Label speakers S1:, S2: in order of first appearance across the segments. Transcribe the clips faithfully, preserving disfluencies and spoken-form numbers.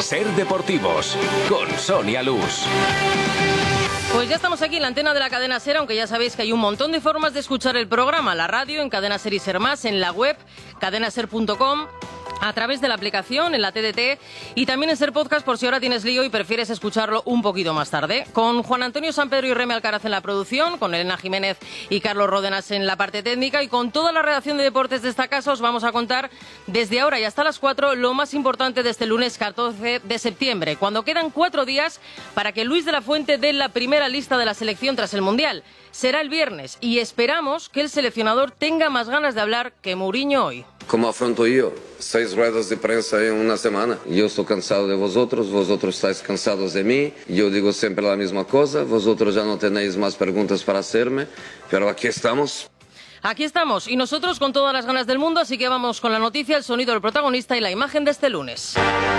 S1: Ser Deportivos, con Sonia Luz.
S2: Pues ya estamos aquí en la antena de la cadena SER, aunque ya sabéis que hay un montón de formas de escuchar el programa, la radio, en Cadena SER y SER Más, en la web, cadena ser punto com, a través de la aplicación, en la T D T, y también en SER Podcast por si ahora tienes lío y prefieres escucharlo un poquito más tarde. Con Juan Antonio Sampedro y Reme Alcaraz en la producción, con Elena Jiménez y Carlos Ródenas en la parte técnica, y con toda la redacción de deportes de esta casa os vamos a contar desde ahora y hasta las cuatro lo más importante de este lunes catorce de septiembre, cuando quedan cuatro días para que Luis de la Fuente dé la primera lista de la selección tras el Mundial. Será el viernes y esperamos que el seleccionador tenga más ganas de hablar que Mourinho hoy.
S3: ¿Cómo afronto yo? Seis ruedas de prensa en una semana. Yo estoy cansado de vosotros, vosotros estáis cansados de mí. Yo digo siempre la misma cosa, vosotros ya no tenéis más preguntas para hacerme, pero aquí estamos.
S2: Aquí estamos, y nosotros con todas las ganas del mundo, así que vamos con la noticia, el sonido del protagonista y la imagen de este lunes.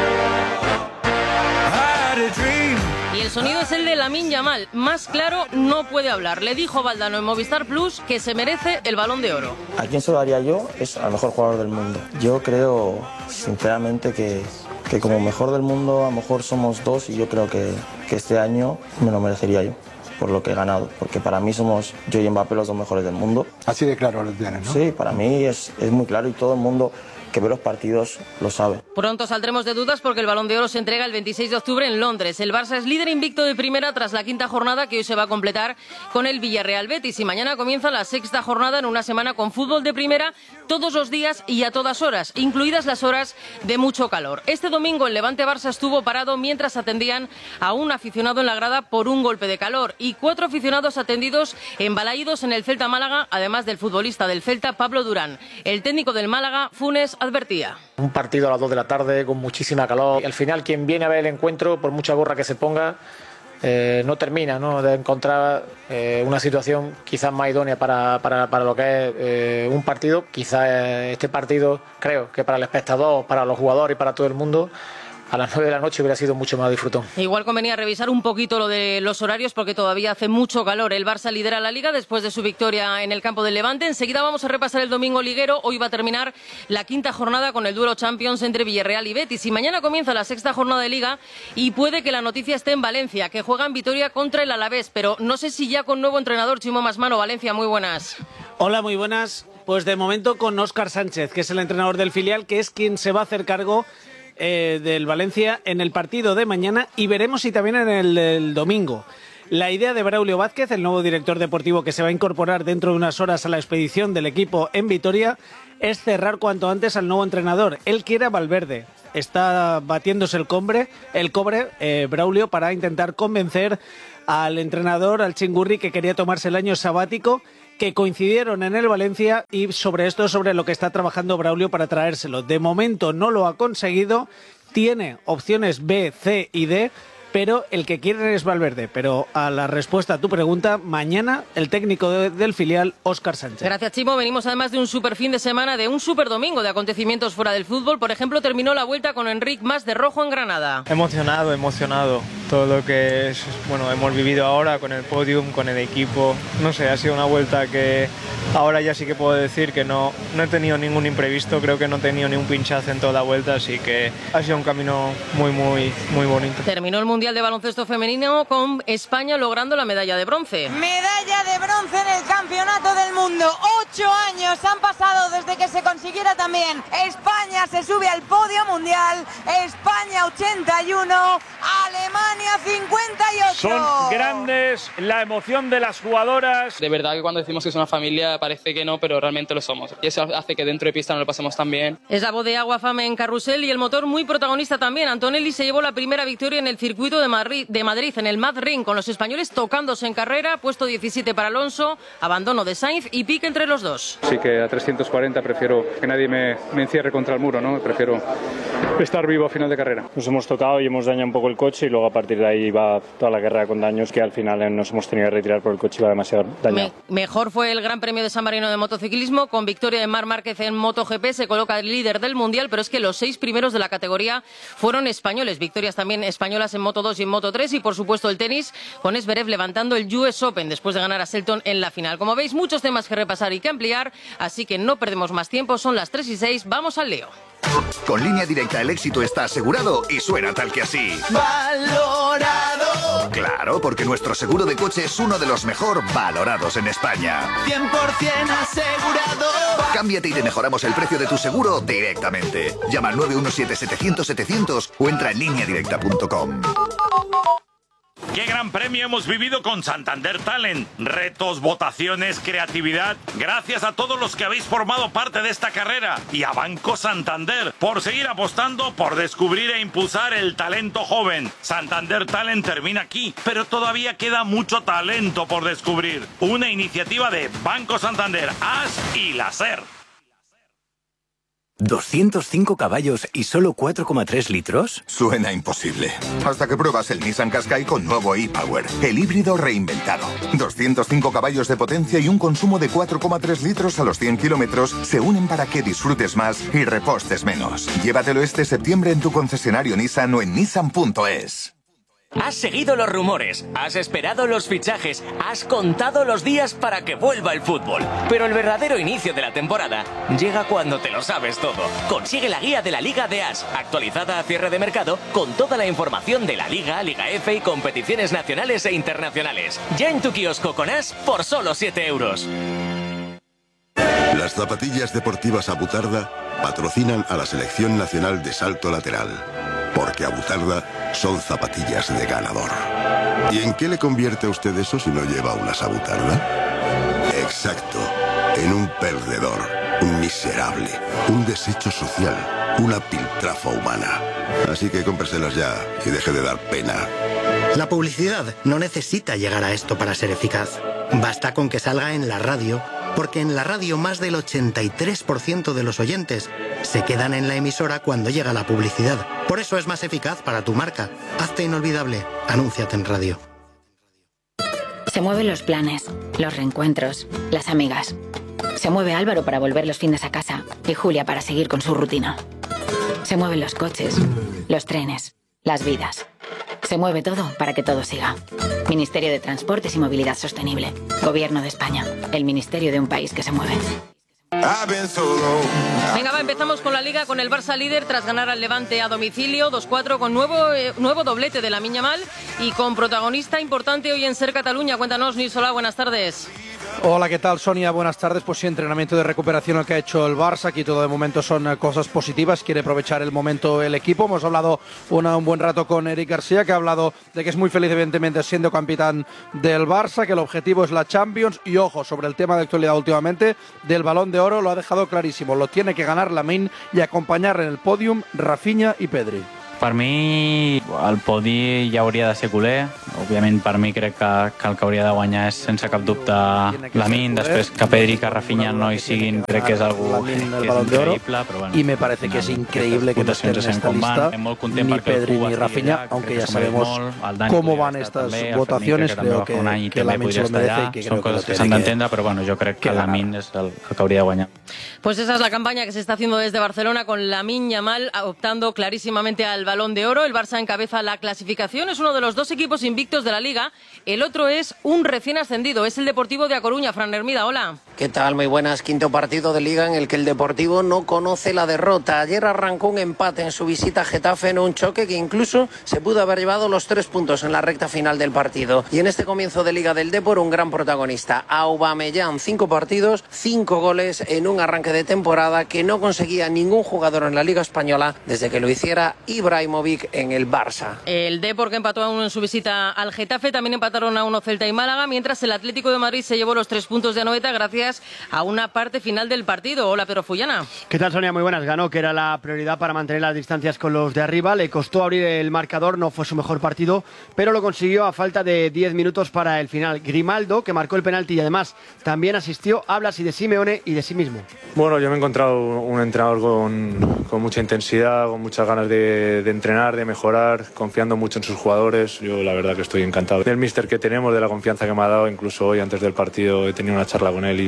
S2: Y el sonido es el de Lamine Yamal. Más claro no puede hablar. Le dijo Valdano en Movistar Plus que se merece el Balón de Oro.
S4: ¿A quién se lo daría yo? Es al mejor jugador del mundo. Yo creo, sinceramente, que, que como mejor del mundo a lo mejor somos dos, y yo creo que, que este año me lo merecería yo, por lo que he ganado. Porque para mí somos yo y Mbappé los dos mejores del mundo.
S5: Así de claro lo tienes, ¿no?
S4: Sí, para mí es, es muy claro, y todo el mundo que ve los partidos lo sabe.
S2: Pronto saldremos de dudas porque el Balón de Oro se entrega el veintiséis de octubre en Londres. El Barça es líder invicto de primera tras la quinta jornada, que hoy se va a completar con el Villarreal Betis, y mañana comienza la sexta jornada en una semana con fútbol de primera todos los días y a todas horas, incluidas las horas de mucho calor. Este domingo el Levante Barça estuvo parado mientras atendían a un aficionado en la grada por un golpe de calor, y cuatro aficionados atendidos en Balaídos en el Celta Málaga, además del futbolista del Celta Pablo Durán. El técnico del Málaga, Funes, advertía.
S6: Un partido a las dos de la tarde con muchísima calor. Al final, quien viene a ver el encuentro, por mucha gorra que se ponga, eh, no termina, ¿no?, de encontrar eh, una situación quizás más idónea para, para, para lo que es eh, un partido. Quizás este partido, creo que para el espectador, para los jugadores y para todo el mundo, a las nueve de la noche hubiera sido mucho más disfrutón.
S2: Igual convenía revisar un poquito lo de los horarios porque todavía hace mucho calor. El Barça lidera la Liga después de su victoria en el campo del Levante. Enseguida vamos a repasar el domingo liguero. Hoy va a terminar la quinta jornada con el duelo Champions entre Villarreal y Betis. Y mañana comienza la sexta jornada de Liga y puede que la noticia esté en Valencia, que juega en Vitoria contra el Alavés. Pero no sé si ya con nuevo entrenador. Chimo Masmano, Valencia, muy buenas.
S7: Hola, muy buenas. Pues de momento con Óscar Sánchez, que es el entrenador del filial, que es quien se va a hacer cargo Eh, del Valencia en el partido de mañana, y veremos si también en el, el domingo. La idea de Braulio Vázquez, el nuevo director deportivo que se va a incorporar dentro de unas horas a la expedición del equipo en Vitoria, es cerrar cuanto antes al nuevo entrenador. Él quiere a Valverde. Está batiéndose el cobre, el cobre eh, Braulio, para intentar convencer al entrenador, al Chingurri, que quería tomarse el año sabático, que coincidieron en el Valencia, y sobre esto, sobre lo que está trabajando Braulio para traérselo. De momento no lo ha conseguido, tiene opciones B, C y D, pero el que quiere es Valverde. Pero a la respuesta a tu pregunta, mañana el técnico de, del filial, Óscar Sánchez.
S2: Gracias, Chimo. Venimos además de un super fin de semana, de un super domingo de acontecimientos fuera del fútbol. Por ejemplo, terminó la vuelta con Enric Mas de rojo en Granada.
S8: Emocionado, emocionado. Todo lo que es, bueno, hemos vivido ahora con el podium, con el equipo. No sé, ha sido una vuelta que ahora ya sí que puedo decir que no, no he tenido ningún imprevisto. Creo que no he tenido ni un pinchazo en toda la vuelta, así que ha sido un camino muy, muy, muy bonito.
S2: Terminó el Mundial de Baloncesto Femenino con España logrando la medalla de bronce.
S9: Medalla de bronce en el Campeonato del Mundo. Ocho años han pasado desde que se consiguiera también. España se sube al podio mundial. España ochenta y uno, Alemania cincuenta y ocho.
S10: Son grandes, la emoción de las jugadoras.
S11: De verdad que cuando decimos que es una familia parece que no, pero realmente lo somos. Y eso hace que dentro de pista nos lo pasemos tan bien.
S2: Es la voz de Agua Fame en carrusel y el motor muy protagonista también. Antonelli se llevó la primera victoria en el circuito de Madrid, de Madrid en el Mad Ring, con los españoles tocándose en carrera. Puesto diecisiete para Alonso, abandono de Sainz y pique entre los dos.
S12: Sí que a trescientos cuarenta prefiero que nadie me, me encierre contra el muro, ¿no? Prefiero estar vivo a final de carrera.
S13: Nos hemos tocado y hemos dañado un poco el coche, y luego a partir de ahí va toda la carrera con daños, que al final nos hemos tenido que retirar porque el coche iba demasiado dañado.
S2: Me, mejor fue el Gran Premio de San Marino de motociclismo, con victoria de Marc Márquez en MotoGP. Se coloca el líder del Mundial, pero es que los seis primeros de la categoría fueron españoles. Victorias también españolas en Moto dos y en Moto tres, y por supuesto el tenis, con Zverev levantando el U S Open después de ganar a Selton en la final. Como veis, muchos temas que repasar y que ampliar, así que no perdemos más tiempo. Son las tres y seis, vamos al lío.
S5: Con Línea Directa el éxito está asegurado y suena tal que así.
S14: ¡Valorado!
S5: Claro, porque nuestro seguro de coche es uno de los mejor valorados en España.
S14: cien por ciento asegurado.
S5: Cámbiate y te mejoramos el precio de tu seguro directamente. Llama al nueve uno siete, setecientos, setecientos o entra en línea directa punto com.
S15: ¡Qué gran premio hemos vivido con Santander Talent! Retos, votaciones, creatividad. Gracias a todos los que habéis formado parte de esta carrera y a Banco Santander por seguir apostando por descubrir e impulsar el talento joven. Santander Talent termina aquí, pero todavía queda mucho talento por descubrir. Una iniciativa de Banco Santander, A S y la SER.
S16: ¿doscientos cinco caballos y solo cuatro coma tres litros?
S17: Suena imposible. Hasta que pruebas el Nissan Qashqai con nuevo e-Power, el híbrido reinventado. doscientos cinco caballos de potencia y un consumo de cuatro coma tres litros a los cien kilómetros se unen para que disfrutes más y repostes menos. Llévatelo este septiembre en tu concesionario Nissan o en nissan punto es.
S18: Has seguido los rumores, has esperado los fichajes, has contado los días para que vuelva el fútbol. Pero el verdadero inicio de la temporada llega cuando te lo sabes todo. Consigue la guía de la Liga de A S, actualizada a cierre de mercado, con toda la información de la Liga, Liga F y competiciones nacionales e internacionales. Ya en tu kiosco con A S por solo siete euros.
S19: Las zapatillas deportivas Abutarda patrocinan a la Selección Nacional de Salto Lateral. Porque Abutarda son zapatillas de ganador. ¿Y en qué le convierte a usted eso si no lleva unas Abutarda? Exacto, en un perdedor, un miserable, un desecho social, una piltrafa humana. Así que cómpreselas ya y deje de dar pena.
S20: La publicidad no necesita llegar a esto para ser eficaz. Basta con que salga en la radio, porque en la radio más del ochenta y tres por ciento de los oyentes se quedan en la emisora cuando llega la publicidad. Por eso es más eficaz para tu marca. Hazte inolvidable. Anúnciate en radio.
S21: Se mueven los planes, los reencuentros, las amigas. Se mueve Álvaro para volver los fines a casa y Julia para seguir con su rutina. Se mueven los coches, los trenes, las vidas. Se mueve todo para que todo siga. Ministerio de Transportes y Movilidad Sostenible. Gobierno de España. El ministerio de un país que se mueve.
S2: Venga, va, empezamos con la Liga, con el Barça líder tras ganar al Levante a domicilio dos cuatro con nuevo, eh, nuevo doblete de Lamine Yamal y con protagonista importante hoy en SER Cataluña. Cuéntanos, Nils Solà, buenas tardes.
S22: Hola, ¿qué tal, Sonia? Buenas tardes. Pues sí, entrenamiento de recuperación el que ha hecho el Barça. Aquí todo de momento son cosas positivas. Quiere aprovechar el momento el equipo. Hemos hablado una, un buen rato con Eric García, que ha hablado de que es muy feliz, evidentemente, siendo capitán del Barça, que el objetivo es la Champions. Y ojo, sobre el tema de actualidad últimamente, del Balón de Oro, lo ha dejado clarísimo. Lo tiene que ganar Lamine y acompañar en el podium Rafinha i Pedri.
S23: Per mi, el podi ja hauria de ser culer. Òbviament, per mi crec que, que el que hauria de guanyar és, sense cap dubte, Lamine. Després que Pedri, que Rafinha no hi siguin, crec que és algo que, que és increïble. Pero bueno,
S4: y me parece que es increíble que no estén en esta lista ni Pedri ni Rafinha, aunque ya sabemos cómo van estas votaciones. Creo que, que Lamine se lo merece y que creo que lo
S23: que s'han d'entendre, però bueno, jo crec que Lamine és el, el que hauria de guanyar.
S2: Pues esa es la campaña que se está haciendo desde Barcelona con Lamine Yamal optando clarísimamente al Balón de Oro. El Barça encabeza la clasificación, es uno de los dos equipos invictos de la Liga. El otro es un recién ascendido, es el Deportivo de A Coruña. Fran Hermida, hola.
S24: ¿Qué tal? Muy buenas. Quinto partido de Liga en el que el Deportivo no conoce la derrota. Ayer arrancó un empate en su visita a Getafe en un choque que incluso se pudo haber llevado los tres puntos en la recta final del partido. Y en este comienzo de Liga del Depor, un gran protagonista, Aubameyang. Cinco partidos, cinco goles en un arranque de temporada que no conseguía ningún jugador en la Liga Española desde que lo hiciera Ibrahimovic en el Barça.
S2: El Depor, que empató a uno en su visita al Getafe, también empataron a uno Celta y Málaga, mientras el Atlético de Madrid se llevó los tres puntos de Anoeta gracias a una parte final del partido. Hola, Pedro Fullana.
S25: ¿Qué tal, Sonia? Muy buenas. Ganó, que era la prioridad para mantener las distancias con los de arriba. Le costó abrir el marcador, no fue su mejor partido, pero lo consiguió a falta de diez minutos para el final. Grimaldo, que marcó el penalti y además también asistió, habla así de Simeone y de sí mismo.
S12: Bueno, yo me he encontrado un entrenador con, con mucha intensidad, con muchas ganas de, de entrenar, de mejorar, confiando mucho en sus jugadores. Yo la verdad que estoy encantado del míster que tenemos, de la confianza que me ha dado. Incluso hoy, antes del partido, he tenido una charla con él y,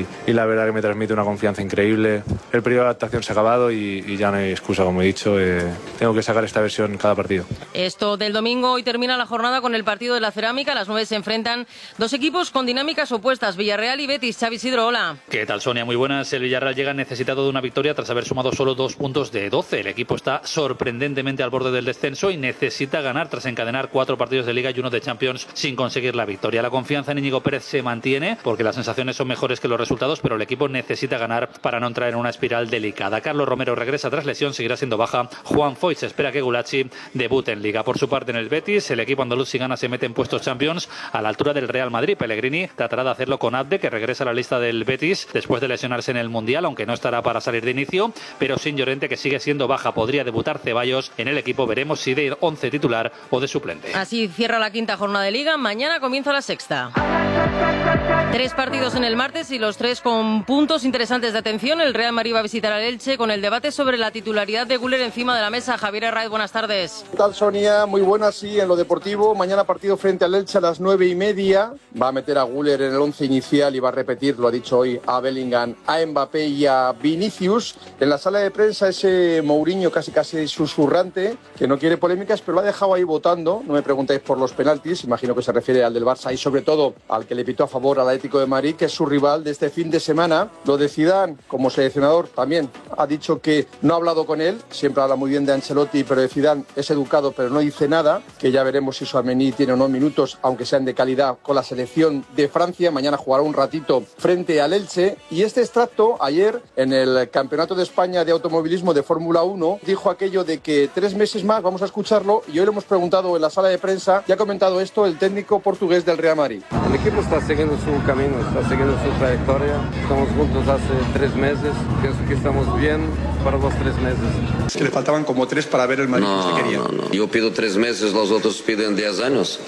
S12: y la verdad que me transmite una confianza increíble. El periodo de adaptación se ha acabado y, y ya no hay excusa, como he dicho, eh, tengo que sacar esta versión cada partido.
S2: Esto del domingo, hoy termina la jornada con el partido de la Cerámica. A las nueve se enfrentan dos equipos con dinámicas opuestas, Villarreal y Betis. Xavi Isidro, hola.
S1: ¿Qué tal, Sonia? Muy buenas. El Villarreal llega necesitado de una victoria tras haber sumado solo dos puntos de doce. El equipo está sorprendentemente al borde del descenso y necesita ganar tras encadenar cuatro partidos de Liga y uno de Champions sin conseguir la victoria. La confianza en Íñigo Pérez se mantiene porque las sensaciones son mejores que los resultados, pero el equipo necesita ganar para no entrar en una espiral delicada. Carlos Romero regresa tras lesión, seguirá siendo baja. Juan Foyt se espera que Gulacsi debute en Liga. Por su parte, en el Betis, el equipo andaluz, si gana, se mete en puestos Champions a la altura del Real Madrid. Pellegrini tratará de hacerlo con Abde, que regresa a la lista del Betis después de lesionarse en el Mundial, aunque no estará para salir de inicio, pero sin Llorente, que sigue siendo baja. Podría debutar Ceballos en el equipo. Veremos si de once titular o de suplente.
S2: Así cierra la quinta jornada de Liga. Mañana comienza la sexta. Tres partidos en el martes y los tres con puntos interesantes de atención. El Real Madrid va a visitar al Elche con el debate sobre la titularidad de Güler encima de la mesa. Javier Herraiz, buenas tardes.
S3: ¿Qué tal, Sonia? Muy buenas, sí, en lo deportivo. Mañana partido frente al Elche a las nueve y media. Va a meter a Güler en el once inicial y va a repetir, lo ha dicho hoy, a Bellingham, a Mbappé y a Vinicius. En la sala de prensa ese Mourinho casi casi susurrante, que no quiere polémicas, pero lo ha dejado ahí votando. No me preguntáis por los penaltis, imagino que se refiere al del Barça y sobre todo al que le pitó a favor al Atlético de Madrid, que es su rival de este fin de semana. Lo de Zidane, como seleccionador, también ha dicho que no ha hablado con él, siempre habla muy bien de Ancelotti, pero de Zidane es educado, pero no dice nada, que ya veremos si Tchouaméni tiene o no minutos, aunque sean de calidad, con la selección de Francia. Mañana jugará un ratito frente al Elche. Y este extracto, ayer, en el Campeonato de España de Automovilismo de Fórmula uno, dijo aquello de que tres meses más, vamos a escucharlo, y hoy lo hemos preguntado en la sala de prensa, y ha comentado esto el técnico portugués del Real Madrid.
S6: El equipo está siguiendo su camino, está siguiendo su trayectoria. Estamos juntos hace tres meses, pienso que estamos bien para los tres meses.
S7: Es que le faltaban como tres para ver el Madrid
S8: no,
S7: que usted quería.
S8: No, no, yo pido tres meses, los otros piden diez años.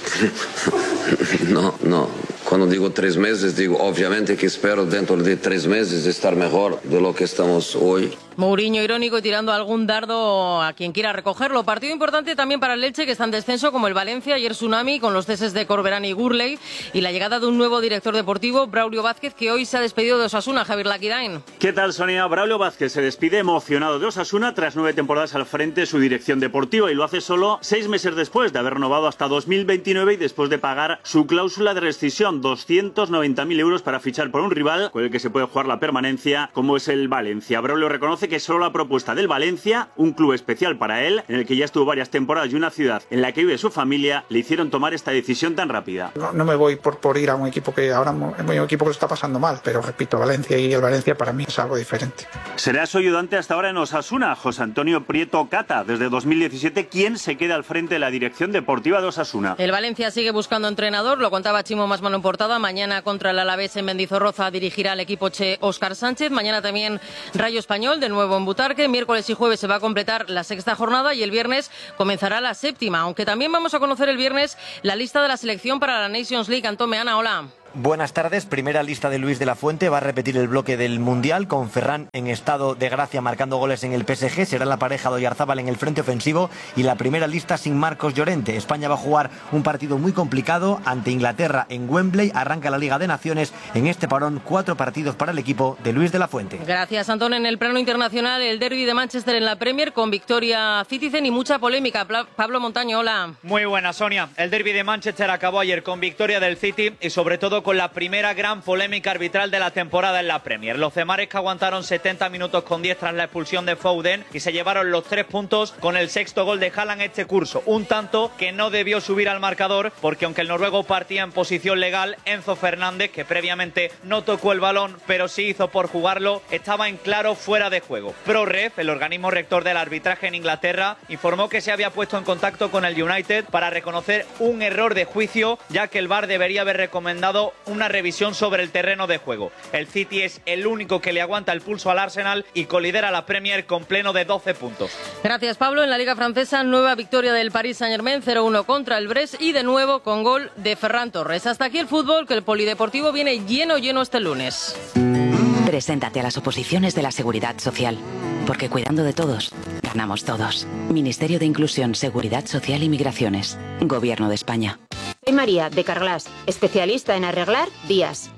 S8: no, no. Cuando digo tres meses, digo obviamente que espero dentro de tres meses estar mejor de lo que estamos hoy.
S2: Mourinho irónico y tirando algún dardo a quien quiera recogerlo. Partido importante también para el Elche, que está en descenso, como el Valencia. Ayer tsunami con los ceses de Corberán y Gurley y la llegada de un nuevo director deportivo, Braulio Vázquez, que hoy se ha despedido de Osasuna. Javier Laquidain.
S26: ¿Qué tal, Sonia? Braulio Vázquez se despide emocionado de Osasuna tras nueve temporadas al frente de su dirección deportiva y lo hace solo seis meses después de haber renovado hasta dos mil veintinueve y después de pagar su cláusula de rescisión, doscientos noventa mil euros para fichar por un rival con el que se puede jugar la permanencia, como es el Valencia. Braulio reconoce que solo la propuesta del Valencia, un club especial para él, en el que ya estuvo varias temporadas y una ciudad en la que vive su familia, le hicieron tomar esta decisión tan rápida.
S7: No, no me voy por, por ir a un equipo que ahora es un equipo que lo está pasando mal, pero repito, Valencia y el Valencia para mí es algo diferente.
S26: Será su ayudante hasta ahora en Osasuna, José Antonio Prieto Cata, desde dos mil diecisiete, quien se queda al frente de la dirección deportiva de Osasuna.
S2: El Valencia sigue buscando entrenador, lo contaba Chimo Masmano en portada. Mañana contra el Alavés en Mendizorroza dirigirá al equipo che Óscar Sánchez. Mañana también Rayo Español, de nuevo en Butarque. Miércoles y jueves se va a completar la sexta jornada y el viernes comenzará la séptima. Aunque también vamos a conocer el viernes la lista de la selección para la Nations League. Antón Meana, hola.
S27: Buenas tardes. Primera lista de Luis de la Fuente. Va a repetir el bloque del Mundial con Ferran en estado de gracia marcando goles en el P S G. Será la pareja de Oyarzábal en el frente ofensivo y la primera lista sin Marcos Llorente. España va a jugar un partido muy complicado ante Inglaterra en Wembley. Arranca la Liga de Naciones. En este parón, cuatro partidos para el equipo de Luis de la Fuente.
S2: Gracias, Antón. En el plano internacional, el derbi de Manchester en la Premier con victoria Citizen y mucha polémica. Pablo Montaño, hola.
S28: Muy buena, Sonia. El derbi de Manchester acabó ayer con victoria del City y sobre todo con la primera gran polémica arbitral de la temporada en la Premier. Los cemares que aguantaron setenta minutos con diez tras la expulsión de Foden y se llevaron los tres puntos con el sexto gol de Haaland este curso. Un tanto que no debió subir al marcador porque aunque el noruego partía en posición legal, Enzo Fernández, que previamente no tocó el balón pero sí hizo por jugarlo, estaba en claro fuera de juego. ProRef, el organismo rector del arbitraje en Inglaterra, informó que se había puesto en contacto con el United para reconocer un error de juicio, ya que el V A R debería haber recomendado una revisión sobre el terreno de juego. El City es el único que le aguanta el pulso al Arsenal y colidera la Premier con pleno de doce puntos.
S2: Gracias, Pablo. En la Liga Francesa, nueva victoria del Paris Saint-Germain, cero uno contra el Brest y de nuevo con gol de Ferran Torres. Hasta aquí el fútbol, que el polideportivo viene lleno, lleno este lunes.
S29: Preséntate a las oposiciones de la Seguridad Social, porque cuidando de todos, ganamos todos. Ministerio de Inclusión, Seguridad Social y Migraciones. Gobierno de España.
S30: Soy María, de Carglass, especialista en arreglar vías.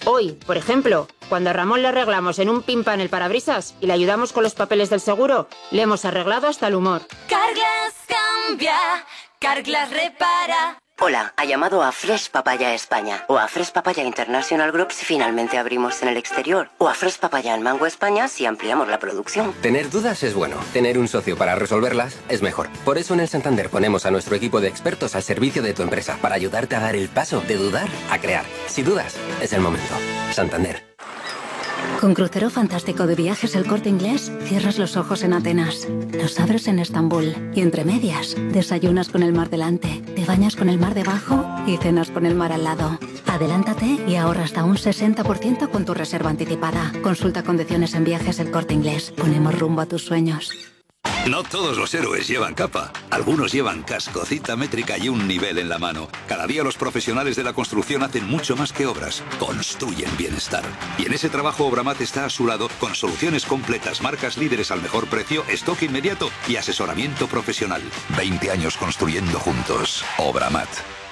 S5: Hoy, por ejemplo, cuando a Ramón le arreglamos en un pim pam el parabrisas y le ayudamos con los papeles del seguro, le hemos arreglado hasta el humor.
S9: Carglass cambia, Carglass repara.
S10: Hola, ha llamado a Fresh Papaya España o a Fresh Papaya International Group si finalmente abrimos en el exterior o a Fresh Papaya en Mango España si ampliamos la producción.
S11: Tener dudas es bueno, tener un socio para resolverlas es mejor. Por eso en el Santander ponemos a nuestro equipo de expertos al servicio de tu empresa para ayudarte a dar el paso de dudar a crear. Si dudas, es el momento. Santander.
S21: Con Crucero Fantástico de Viajes El Corte Inglés, cierras los ojos en Atenas, los abres en Estambul y entre medias, desayunas con el mar delante, te bañas con el mar debajo y cenas con el mar al lado. Adelántate y ahorra hasta un sesenta por ciento con tu reserva anticipada. Consulta condiciones en Viajes El Corte Inglés. Ponemos rumbo a tus sueños.
S13: No todos los héroes llevan capa. Algunos llevan casco, cita métrica y un nivel en la mano. Cada día los profesionales de la construcción hacen mucho más que obras. Construyen bienestar. Y en ese trabajo Obramat está a su lado con soluciones completas, marcas líderes al mejor precio, stock inmediato y asesoramiento profesional. veinte años construyendo juntos. Obramat.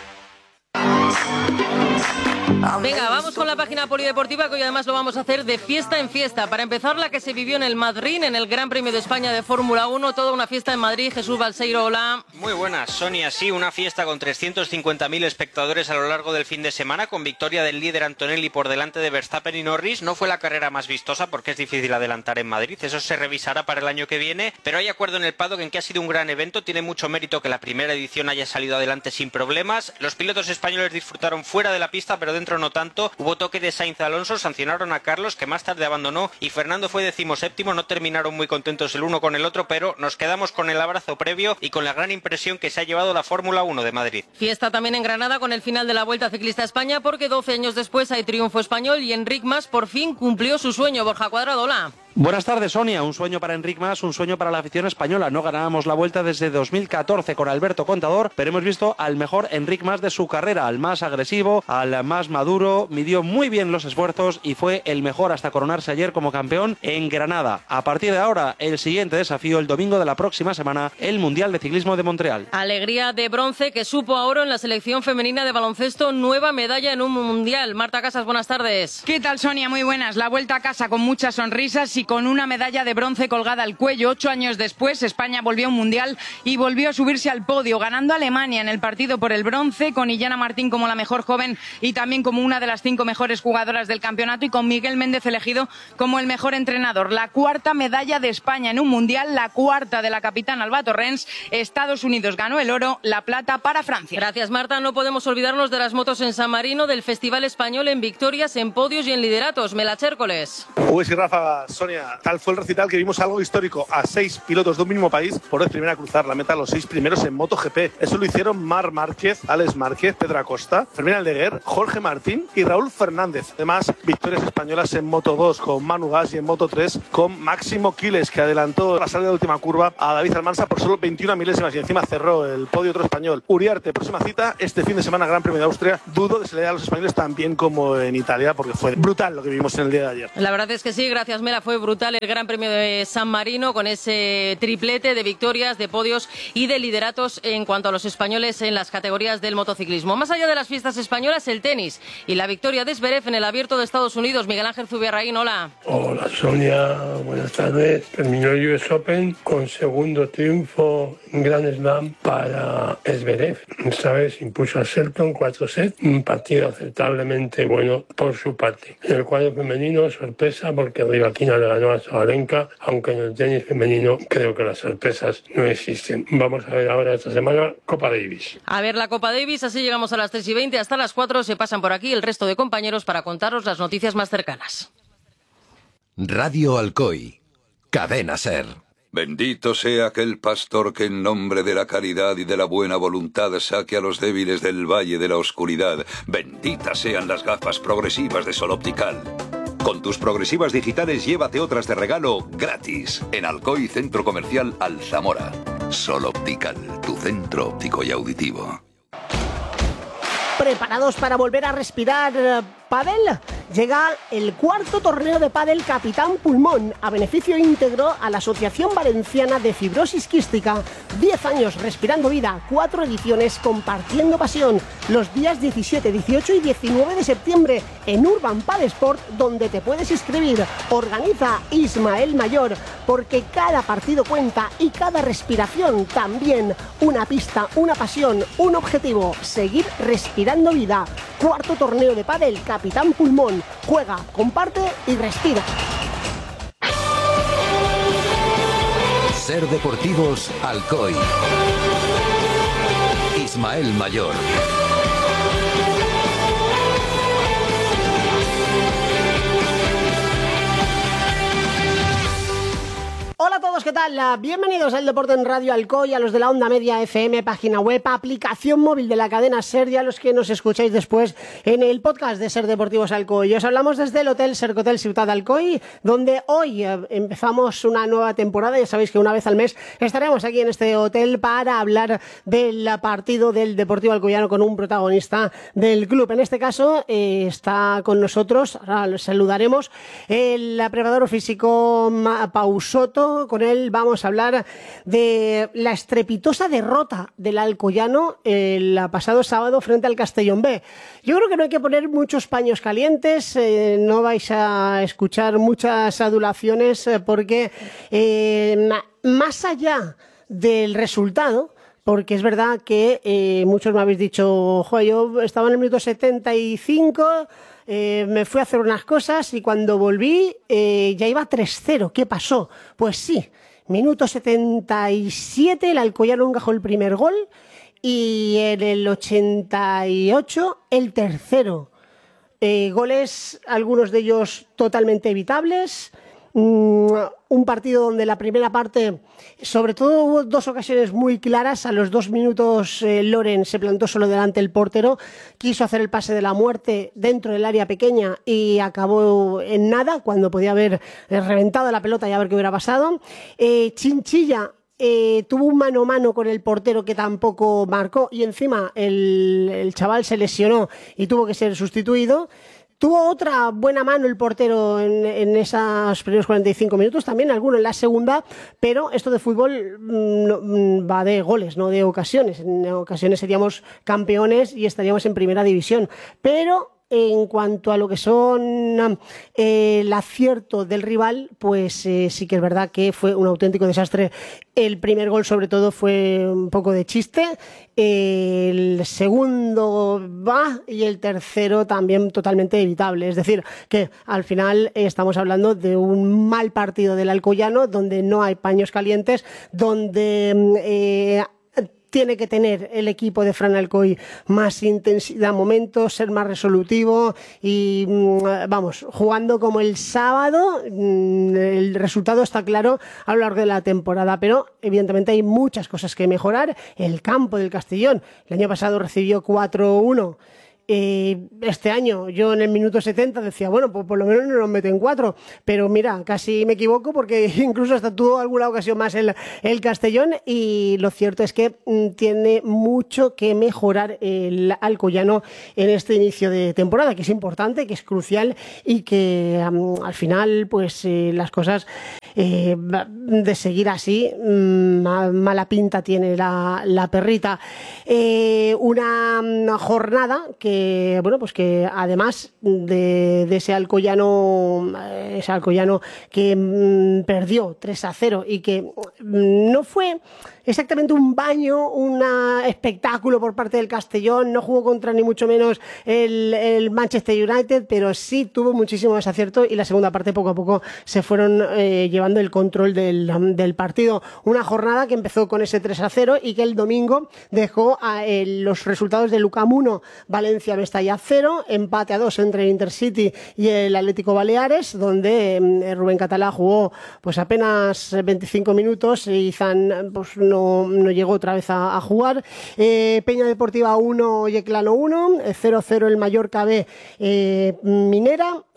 S2: Venga, vamos con la página polideportiva, que hoy además lo vamos a hacer de fiesta en fiesta. Para empezar, la que se vivió en el Madrid, en el Gran Premio de España de Fórmula uno, toda una fiesta en Madrid. Jesús Balseiro, hola.
S14: Muy buenas, Sonia. Sí, una fiesta con trescientos cincuenta mil espectadores a lo largo del fin de semana, con victoria del líder Antonelli por delante de Verstappen y Norris. No fue la carrera más vistosa porque es difícil adelantar en Madrid, eso se revisará para el año que viene, pero hay acuerdo en el paddock en que ha sido un gran evento. Tiene mucho mérito que la primera edición haya salido adelante sin problemas. Los pilotos españoles disfrutaron fuera de la pista, pero dentro no tanto. Hubo toque de Sainz Alonso, sancionaron a Carlos, que más tarde abandonó, y Fernando fue decimoséptimo. No terminaron muy contentos el uno con el otro, pero nos quedamos con el abrazo previo y con la gran impresión que se ha llevado la Fórmula uno de Madrid.
S2: Fiesta también en Granada con el final de la Vuelta Ciclista a España, porque doce años después hay triunfo español y Enric Mas por fin cumplió su sueño. Borja Cuadrado, hola.
S22: Buenas tardes, Sonia. Un sueño para Enric Mas, un sueño para la afición española. No ganábamos la Vuelta desde dos mil catorce con Alberto Contador, pero hemos visto al mejor Enric Mas de su carrera, al más agresivo, al más maduro. Midió muy bien los esfuerzos y fue el mejor hasta coronarse ayer como campeón en Granada. A partir de ahora, el siguiente desafío, el domingo de la próxima semana, el Mundial de Ciclismo de Montreal.
S2: Alegría de bronce que supo a oro en la selección femenina de baloncesto. Nueva medalla en un Mundial. Marta Casas, buenas tardes.
S15: ¿Qué tal, Sonia? Muy buenas. La vuelta a casa con muchas sonrisas y con una medalla de bronce colgada al cuello. Ocho años después, España volvió a un Mundial y volvió a subirse al podio, ganando a Alemania en el partido por el bronce, con Illana Martín como la mejor joven y también como una de las cinco mejores jugadoras del campeonato, y con Miguel Méndez elegido como el mejor entrenador. La cuarta medalla de España en un Mundial, la cuarta de la capitana Alba Torrens. Estados Unidos ganó el oro, la plata para Francia.
S2: Gracias, Marta. No podemos olvidarnos de las motos en San Marino, del Festival Español en victorias, en podios y en lideratos. Mela Chércoles.
S16: Uy, sí, Rafa, Sonia, tal fue el recital que vimos algo histórico. A seis pilotos de un mismo país por vez primera a cruzar la meta, los seis primeros en MotoGP. Eso lo hicieron Marc Márquez, Alex Márquez, Pedro Acosta, Fermín Aldeguer, Jorge Martín y Raúl Fernández. Además, victorias españolas en Moto dos con Manu Gas y en Moto tres con Máximo Quiles, que adelantó la salida de última curva a David Almansa por solo veintiuna milésimas y encima cerró el podio otro español. Uriarte, próxima cita este fin de semana, Gran Premio de Austria. Dudo de se le dé a los españoles tan bien como en Italia, porque fue brutal lo que vimos en el día de ayer.
S2: La verdad es que sí, gracias, Mela. Fue brutal el Gran Premio de San Marino, con ese triplete de victorias, de podios y de lideratos en cuanto a los españoles en las categorías del motociclismo. Más allá de las fiestas españolas, el tenis y la victoria de Zverev en el Abierto de Estados Unidos. Miguel Ángel Zubiarraín, hola.
S17: Hola, Sonia, buenas tardes. Terminó el U S Open con segundo triunfo en Grand Slam para Zverev. Esta vez impuso a Shelton cuatro sets, un partido aceptablemente bueno por su parte. En el cuadro femenino, sorpresa, porque Rybakina le ganó a Sabalenka, aunque en el tenis femenino creo que las sorpresas no existen. Vamos a ver ahora esta semana Copa Davis.
S2: A ver la Copa Davis, así llegamos a las tres y veinte, hasta las cuatro se pasan por aquí el resto de compañeros para contaros las noticias más cercanas.
S30: Radio Alcoy, Cadena SER.
S13: Bendito sea aquel pastor que en nombre de la caridad y de la buena voluntad saque a los débiles del valle de la oscuridad. Benditas sean las gafas progresivas de Sol Optical. Con tus progresivas digitales llévate otras de regalo gratis en Alcoy Centro Comercial Alzamora. Sol Optical, tu centro óptico y auditivo.
S31: ¿Preparados para volver a respirar pádel?
S1: llega el cuarto torneo de pádel Capitán Pulmón, a beneficio íntegro a la Asociación Valenciana de Fibrosis Quística. diez años respirando vida, cuatro ediciones compartiendo pasión. Los días diecisiete, dieciocho y diecinueve de septiembre en Urban Padel Sport, donde te puedes inscribir. Organiza Ismael Mayor, porque cada partido cuenta y cada respiración también. Una pista, una pasión, un objetivo: seguir respirando vida. Cuarto torneo de pádel Capitán Pulmón. Juega, comparte y respira.
S30: Ser Deportivos Alcoy. Ismael Mayor.
S1: Hola a todos, ¿qué tal? Bienvenidos al Deporte en Radio Alcoy, a los de la Onda Media F M, página web, aplicación móvil de la cadena SER y a los que nos escucháis después en el podcast de Ser Deportivos Alcoy. Os hablamos desde el Hotel Sercotel Ciutat Alcoy, donde hoy empezamos una nueva temporada. Ya sabéis que una vez al mes estaremos aquí en este hotel para hablar del partido del Deportivo Alcoyano con un protagonista del club. En este caso eh, está con nosotros, ahora los saludaremos, el preparador físico Pau Soto. Con él vamos a hablar de la estrepitosa derrota del Alcoyano el pasado sábado frente al Castellón B. Yo creo que no hay que poner muchos paños calientes, eh, no vais a escuchar muchas adulaciones eh, porque eh, más allá del resultado, porque es verdad que eh, muchos me habéis dicho, joder, yo estaba en el minuto setenta y cinco, eh, me fui a hacer unas cosas y cuando volví eh, ya iba tres cero. ¿Qué pasó? Pues sí, minuto setenta y siete, el Alcoyano encajó el primer gol y en el ochenta y ocho el tercero. Eh, goles, algunos de ellos totalmente evitables. Un partido donde la primera parte, sobre todo hubo dos ocasiones muy claras. A los dos minutos eh, Loren se plantó solo delante del portero, quiso hacer el pase de la muerte dentro del área pequeña y acabó en nada, cuando podía haber eh, reventado la pelota y a ver qué hubiera pasado. eh, Chinchilla Eh, tuvo un mano a mano con el portero que tampoco marcó y encima el, el chaval se lesionó y tuvo que ser sustituido. Tuvo otra buena mano el portero en, en esos primeros cuarenta y cinco minutos, también alguno en la segunda, pero esto de fútbol no, va de goles, no de ocasiones. En ocasiones seríamos campeones y estaríamos en primera división, pero en cuanto a lo que son eh, el acierto del rival, pues eh, sí que es verdad que fue un auténtico desastre. El primer gol sobre todo fue un poco de chiste, el segundo va y el tercero también totalmente evitable. Es decir, que al final eh, estamos hablando de un mal partido del Alcoyano, donde no hay paños calientes, donde eh, tiene que tener el equipo de Fran Alcoy más intensidad, momentos, ser más resolutivo y, vamos, jugando como el sábado. El resultado está claro a lo largo de la temporada, pero evidentemente hay muchas cosas que mejorar. El campo del Castellón, el año pasado recibió cuatro uno. Eh, este año yo en el minuto setenta decía, bueno, pues por lo menos no nos meten cuatro, pero mira, casi me equivoco porque incluso hasta tuvo alguna ocasión más el, el Castellón, y lo cierto es que mm, tiene mucho que mejorar el Alcoyano en este inicio de temporada, que es importante, que es crucial y que um, al final pues eh, las cosas eh, de seguir así, mm, mala pinta tiene la, la perrita. Eh, una, una jornada que bueno, pues que además de, de ese Alcoyano, ese Alcoyano que mmm, perdió tres a cero y que mmm, no fue exactamente un baño, un espectáculo por parte del Castellón, no jugó contra ni mucho menos el, el Manchester United, pero sí tuvo muchísimo desacierto y la segunda parte poco a poco se fueron eh, llevando el control del, del partido. Una jornada que empezó con ese tres a cero y que el domingo dejó a, eh, los resultados de Lucam uno, Valencia Mestalla cero, empate a dos entre el Intercity y el Atlético Baleares, donde eh, Rubén Catalá jugó pues apenas veinticinco minutos y Zan pues no No, no llegó otra vez a, a jugar. eh, Peña Deportiva uno, Yeclano uno, cero cero el Mallorca B, eh, Minera,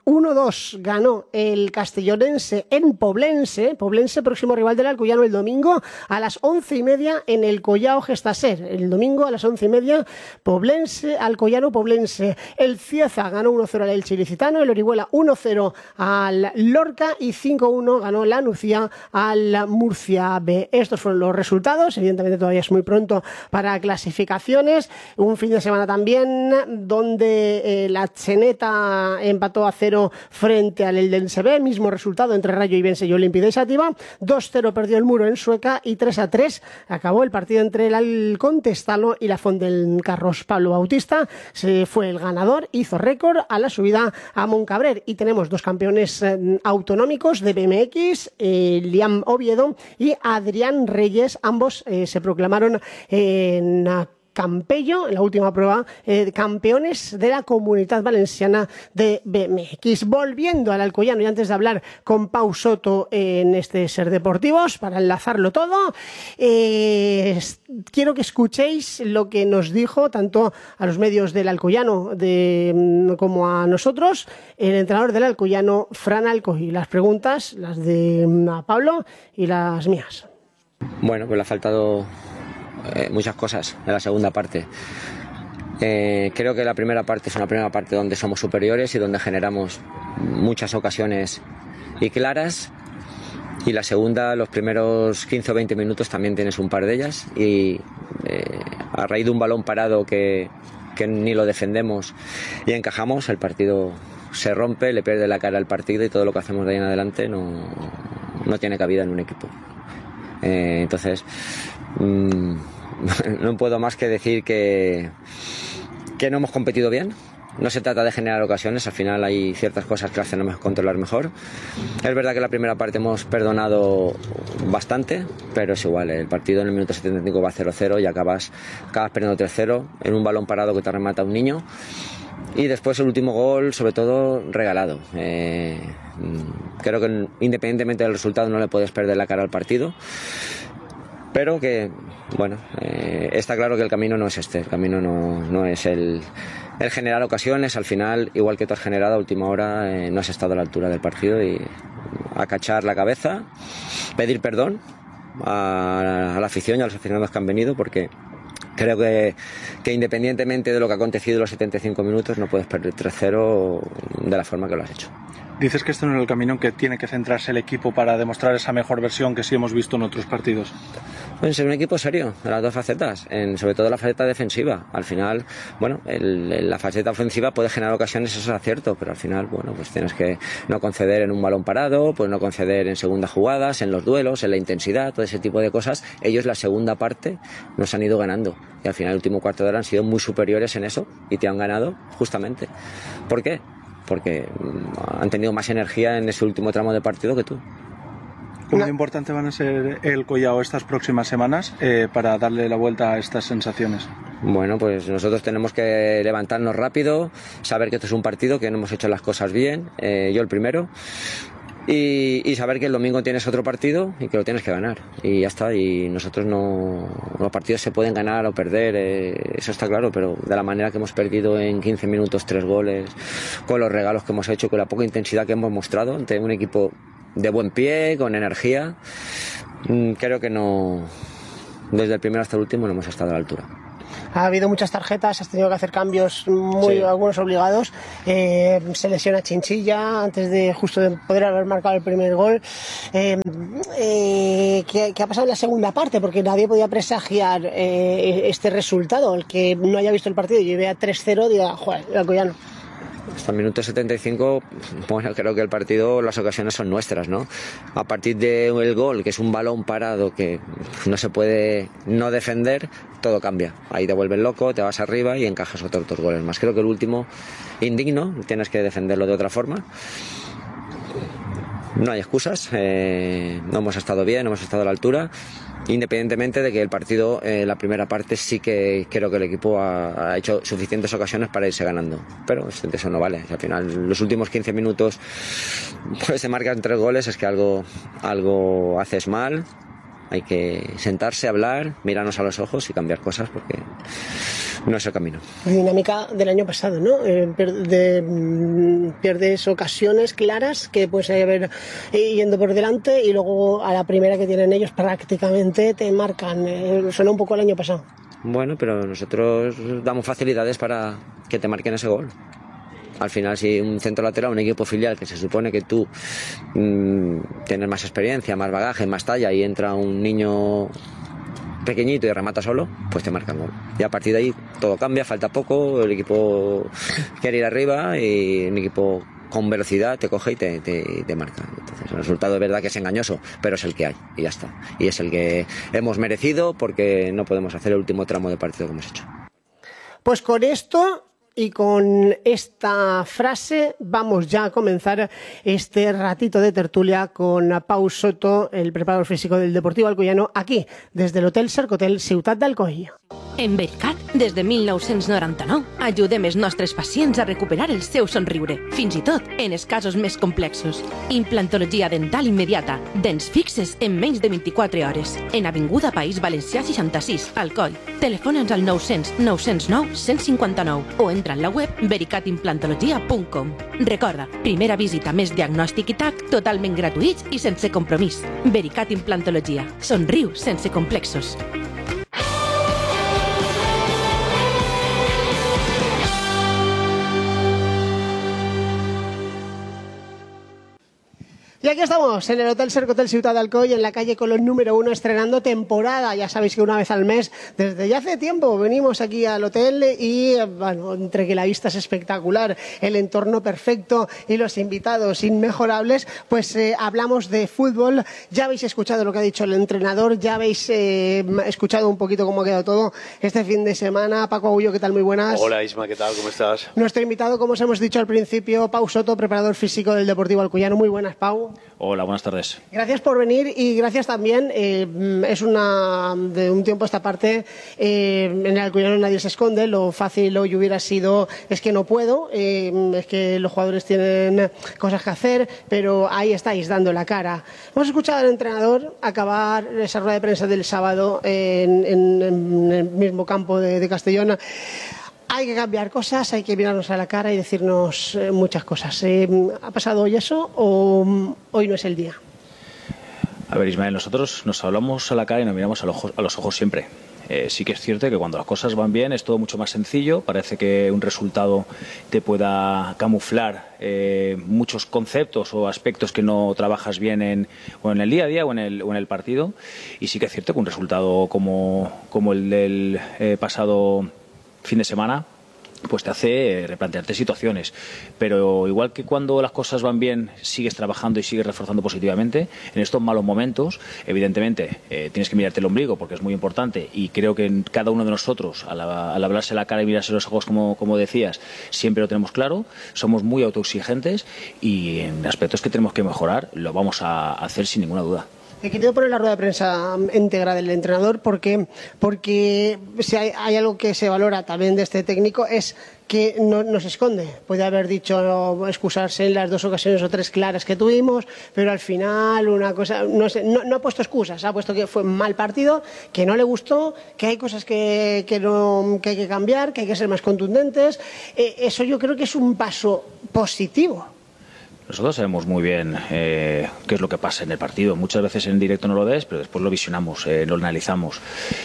S1: uno dos ganó el castellonense en Poblense. Poblense, próximo rival del Alcoyano el domingo a las once y media en el Collao Gestaser. El domingo a las once y media, Poblense, Alcoyano, Poblense. El Cieza ganó uno cero al Elche Ilicitano, el Orihuela uno cero al Lorca y cinco uno ganó la Nucía al Murcia B. Estos fueron los resultados. Evidentemente todavía es muy pronto para clasificaciones. Un fin de semana también donde eh, la Cheneta empató a cero frente al Eldense B, mismo resultado entre Rayo Ibense y Olimpia de Xàtiva. dos cero perdió el Muro en Sueca y tres a tres acabó el partido entre el Alcontestalo y la Font del Carros. Pablo Bautista se fue el ganador, hizo récord a la subida a Moncabrer, y tenemos dos campeones eh, autonómicos de B M X, eh, Liam Oviedo y Adrián Reyes. Ambos eh, se proclamaron eh, en Campello, en la última prueba, eh, campeones de la Comunitat Valenciana de B M X. Volviendo al Alcoyano, y antes de hablar con Pau Soto en este Ser Deportivos, para enlazarlo todo, eh, quiero que escuchéis lo que nos dijo tanto a los medios del Alcoyano de, como a nosotros el entrenador del Alcoyano, Fran Alcoy. Las preguntas, las de a Pablo y las mías.
S3: Bueno, pues le ha faltado Eh, muchas cosas en la segunda parte. Eh, creo que la primera parte es una primera parte donde somos superiores y donde generamos muchas ocasiones y claras, y la segunda, los primeros quince o veinte minutos también tienes un par de ellas, y eh, a raíz de un balón parado que, que ni lo defendemos y encajamos, el partido se rompe, le pierde la cara al partido, y todo lo que hacemos de ahí en adelante no, no tiene cabida en un equipo. Eh, entonces mmm, no puedo más que decir que, que no hemos competido bien. No se trata de generar ocasiones, al final hay ciertas cosas que las tenemos que controlar mejor. Es verdad que la primera parte hemos perdonado bastante, pero es igual, el partido en el minuto setenta y cinco va cero cero y acabas, acabas perdiendo tres cero en un balón parado que te remata un niño. Y después el último gol, sobre todo, regalado. Eh, creo que independientemente del resultado no le puedes perder la cara al partido, pero que, bueno, eh, está claro que el camino no es este, el camino no, no es el, el generar ocasiones. Al final, igual que tú has generado a última hora, eh, no has estado a la altura del partido, y acachar la cabeza, pedir perdón a, a la afición y a los aficionados que han venido, porque creo que, que independientemente de lo que ha acontecido en los setenta y cinco minutos, no puedes perder tres cero de la forma que lo has hecho.
S4: Dices que este no es el camino en que tiene que centrarse el equipo para demostrar esa mejor versión que sí hemos visto en otros partidos.
S3: Pues ser un equipo serio, de las dos facetas, en, sobre todo la faceta defensiva. Al final, bueno, el, el, la faceta ofensiva puede generar ocasiones, eso es cierto, pero al final, bueno, pues tienes que no conceder en un balón parado, pues no conceder en segundas jugadas, en los duelos, en la intensidad, todo ese tipo de cosas. Ellos la segunda parte nos han ido ganando, y al final el último cuarto de hora han sido muy superiores en eso y te han ganado justamente. ¿Por qué? Porque han tenido más energía en ese último tramo de partido que tú.
S4: ¿Cómo importante van a ser el Collao estas próximas semanas eh, para darle la vuelta a estas sensaciones?
S3: Bueno, pues nosotros tenemos que levantarnos rápido, saber que esto es un partido, que no hemos hecho las cosas bien, eh, yo el primero, y, y saber que el domingo tienes otro partido y que lo tienes que ganar, y ya está. Y nosotros no, los partidos se pueden ganar o perder, eh, eso está claro, pero de la manera que hemos perdido en quince minutos tres goles, con los regalos que hemos hecho, con la poca intensidad que hemos mostrado ante un equipo de buen pie, con energía, creo que no, desde el primero hasta el último no hemos estado a la altura.
S1: Ha habido muchas tarjetas, has tenido que hacer cambios muy, sí, algunos obligados. Eh, se lesiona Chinchilla antes de justo de poder haber marcado el primer gol. Eh, eh, ¿qué, ¿Qué ha pasado en la segunda parte? Porque nadie podía presagiar eh, este resultado. El que no haya visto el partido y vea tres cero diga, joder, el Alcoyano.
S3: Hasta el minuto setenta y cinco, bueno, creo que el partido, las ocasiones son nuestras, ¿no? A partir del gol, que es un balón parado que no se puede no defender, todo cambia. Ahí te vuelves loco, te vas arriba y encajas otros dos goles más. Creo que el último, indigno, tienes que defenderlo de otra forma. No hay excusas, eh, no hemos estado bien, no hemos estado a la altura, independientemente de que el partido, eh, la primera parte, sí que creo que el equipo ha, ha hecho suficientes ocasiones para irse ganando, pero eso no vale. Al final, los últimos quince minutos, pues se marcan tres goles, es que algo, algo haces mal. Hay que sentarse, hablar, mirarnos a los ojos y cambiar cosas, porque no es el camino.
S1: Dinámica del año pasado, ¿no? Eh, de, mm, pierdes ocasiones claras que puedes haber eh, yendo por delante y luego a la primera que tienen ellos prácticamente te marcan. Eh, suena un poco el año pasado.
S3: Bueno, pero nosotros damos facilidades para que te marquen ese gol. Al final, si un centro lateral, un equipo filial que se supone que tú mmm, tienes más experiencia, más bagaje, más talla y entra un niño pequeñito y remata solo, pues te marcan gol. Y a partir de ahí todo cambia, falta poco, el equipo quiere ir arriba y un equipo con velocidad te coge y te, te, te marca. Entonces el resultado es verdad que es engañoso, pero es el que hay y ya está. Y es el que hemos merecido porque no podemos hacer el último tramo de partido que hemos hecho.
S1: Pues con esto y con esta frase vamos ya a comenzar este ratito de tertulia con Pau Soto, el preparador físico del Deportivo Alcoyano, aquí, desde el Hotel Cercotel Ciutat d'Alcoi.
S6: En Vericat, des de mil nou-cents noranta-nou, ajudem els nostres pacients a recuperar el seu somriure, fins i tot en els casos més complexos. Implantologia dental immediata, dents fixes en menys de vint-i-quatre hores, en Avinguda País Valencià seixanta-sis, Alcoi. Telefona'ns al nou-cents nou cents nou cent cinquanta-nou o entra en la web vericat implantologia punt com. Recorda, primera visita més diagnòstic i tac, totalment gratuïts i sense compromís. Vericat Implantologia. Somriu sense complexos.
S1: Y aquí estamos, en el Hotel Cercotel Ciutat d'Alcoi, en la calle Colón número uno, estrenando temporada. Ya sabéis que una vez al mes, desde ya hace tiempo, venimos aquí al hotel y, bueno, entre que la vista es espectacular, el entorno perfecto y los invitados inmejorables, pues eh, hablamos de fútbol. Ya habéis escuchado lo que ha dicho el entrenador, ya habéis eh, escuchado un poquito cómo ha quedado todo este fin de semana. Paco Agullo, ¿qué tal? Muy buenas.
S7: Hola Isma, ¿qué tal? ¿Cómo estás?
S1: Nuestro invitado, como os hemos dicho al principio, Pau Soto, preparador físico del Deportivo Alcoyano. Muy buenas, Pau.
S7: Hola, buenas tardes.
S1: Gracias por venir y gracias también. Eh, es una de un tiempo a esta parte, eh, en el Alcoyano nadie se esconde. Lo fácil hoy hubiera sido es que no puedo, eh, es que los jugadores tienen cosas que hacer, pero ahí estáis dando la cara. Hemos escuchado al entrenador acabar esa rueda de prensa del sábado en, en, en el mismo campo de, de Castellón. Hay que cambiar cosas, hay que mirarnos a la cara y decirnos eh, muchas cosas. Eh, ¿Ha pasado hoy eso o um, hoy no es el día?
S7: A ver, Ismael, nosotros nos hablamos a la cara y nos miramos a los ojos, a los ojos siempre. Eh, sí que es cierto que cuando las cosas van bien es todo mucho más sencillo. Parece que un resultado te pueda camuflar eh, muchos conceptos o aspectos que no trabajas bien en, o en el día a día o en el, o en el partido. Y sí que es cierto que un resultado como, como el del eh, pasado fin de semana pues te hace replantearte situaciones, pero igual que cuando las cosas van bien sigues trabajando y sigues reforzando positivamente, en estos malos momentos evidentemente eh, tienes que mirarte el ombligo porque es muy importante y creo que en cada uno de nosotros al, al hablarse la cara y mirarse los ojos como, como decías, siempre lo tenemos claro, somos muy autoexigentes y en aspectos que tenemos que mejorar lo vamos a hacer sin ninguna duda.
S1: He querido poner la rueda de prensa íntegra del entrenador porque, porque si hay, hay algo que se valora también de este técnico es que no, no se esconde. Puede haber dicho no, excusarse en las dos ocasiones o tres claras que tuvimos, pero al final una cosa, no, sé, no, no ha puesto excusas, ha puesto que fue un mal partido, que no le gustó, que hay cosas que, que, no, que hay que cambiar, que hay que ser más contundentes. Eh, eso yo creo que es un paso positivo.
S7: Nosotros sabemos muy bien eh, qué es lo que pasa en el partido. Muchas veces en directo no lo ves, pero después lo visionamos, eh, lo analizamos.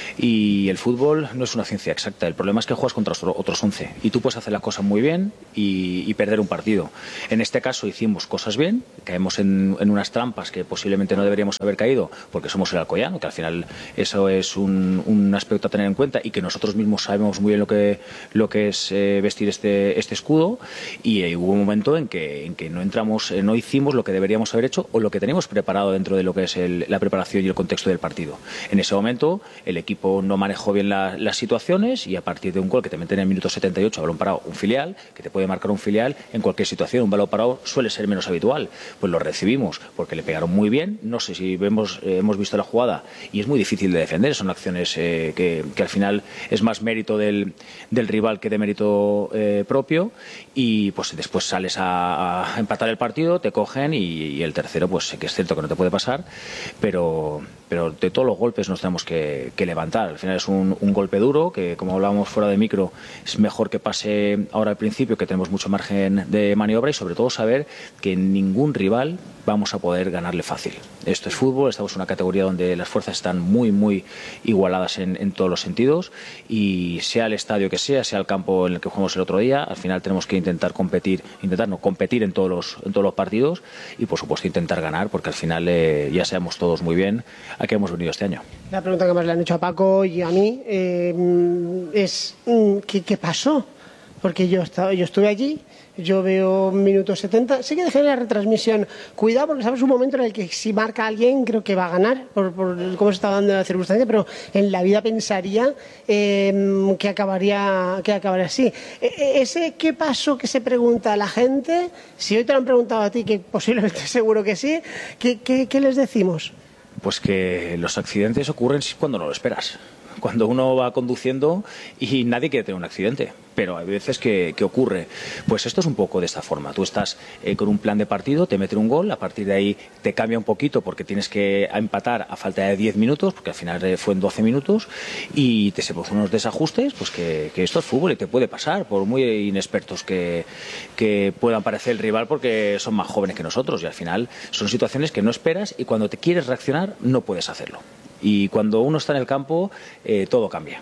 S7: Y el fútbol no es una ciencia exacta. El problema es que juegas contra otros once. Y tú puedes hacer las cosas muy bien y, y perder un partido. En este caso hicimos cosas bien, caemos en, en unas trampas que posiblemente no deberíamos haber caído porque somos el Alcoyano, que al final eso es un, un aspecto a tener en cuenta y que nosotros mismos sabemos muy bien lo que, lo que es eh, vestir este, este escudo. Y eh, hubo un momento en que, en que no entramos no hicimos lo que deberíamos haber hecho o lo que teníamos preparado dentro de lo que es el, la preparación y el contexto del partido. En ese momento el equipo no manejó bien la, las situaciones y a partir de un gol que te meten en el minuto setenta y ocho, balón parado, un filial, que te puede marcar un filial en cualquier situación, un balón parado suele ser menos habitual, pues lo recibimos porque le pegaron muy bien, no sé si vemos, eh, hemos visto la jugada y es muy difícil de defender, son acciones eh, que, que al final es más mérito del, del rival que de mérito eh, propio y pues después sales a, a empatar el partido, te cogen y, y el tercero pues que es cierto que no te puede pasar, pero pero de todos los golpes nos tenemos que, que levantar. Al final es un, un golpe duro que, como hablábamos fuera de micro, es mejor que pase ahora al principio, que tenemos mucho margen de maniobra, y sobre todo saber que ningún rival vamos a poder ganarle fácil. Esto es fútbol, estamos en una categoría donde las fuerzas están muy, muy igualadas en, en todos los sentidos, y sea el estadio que sea, sea el campo en el que jugamos el otro día, al final tenemos que intentar competir, intentar no competir en todos los, en todos los partidos, y por supuesto intentar ganar, porque al final eh, ya sabemos todos muy bien a qué hemos venido este año.
S1: La pregunta que más le han hecho a Paco y a mí eh, es ¿qué, ¿qué pasó? Porque yo, estaba, yo estuve allí, yo veo minutos setenta, sé que dejé la retransmisión, cuidado porque sabes un momento en el que si marca a alguien creo que va a ganar por, por cómo se está dando la circunstancia, pero en la vida pensaría eh, que acabaría que acabaría así. E, ese ¿qué pasó? Que se pregunta la gente, si hoy te lo han preguntado a ti, que posiblemente seguro que sí, ¿qué, qué, qué les decimos?
S7: Pues que los accidentes ocurren cuando no lo esperas. Cuando uno va conduciendo y nadie quiere tener un accidente, pero hay veces que, que ocurre. Pues esto es un poco de esta forma. Tú estás eh, con un plan de partido, te meten un gol, a partir de ahí te cambia un poquito porque tienes que empatar a falta de diez minutos, porque al final eh, fue en doce minutos, y te se producen unos desajustes, pues que, que esto es fútbol y te puede pasar, por muy inexpertos que, que puedan parecer el rival, porque son más jóvenes que nosotros, y al final son situaciones que no esperas, y cuando te quieres reaccionar no puedes hacerlo. Y cuando uno está en el campo, eh, todo cambia.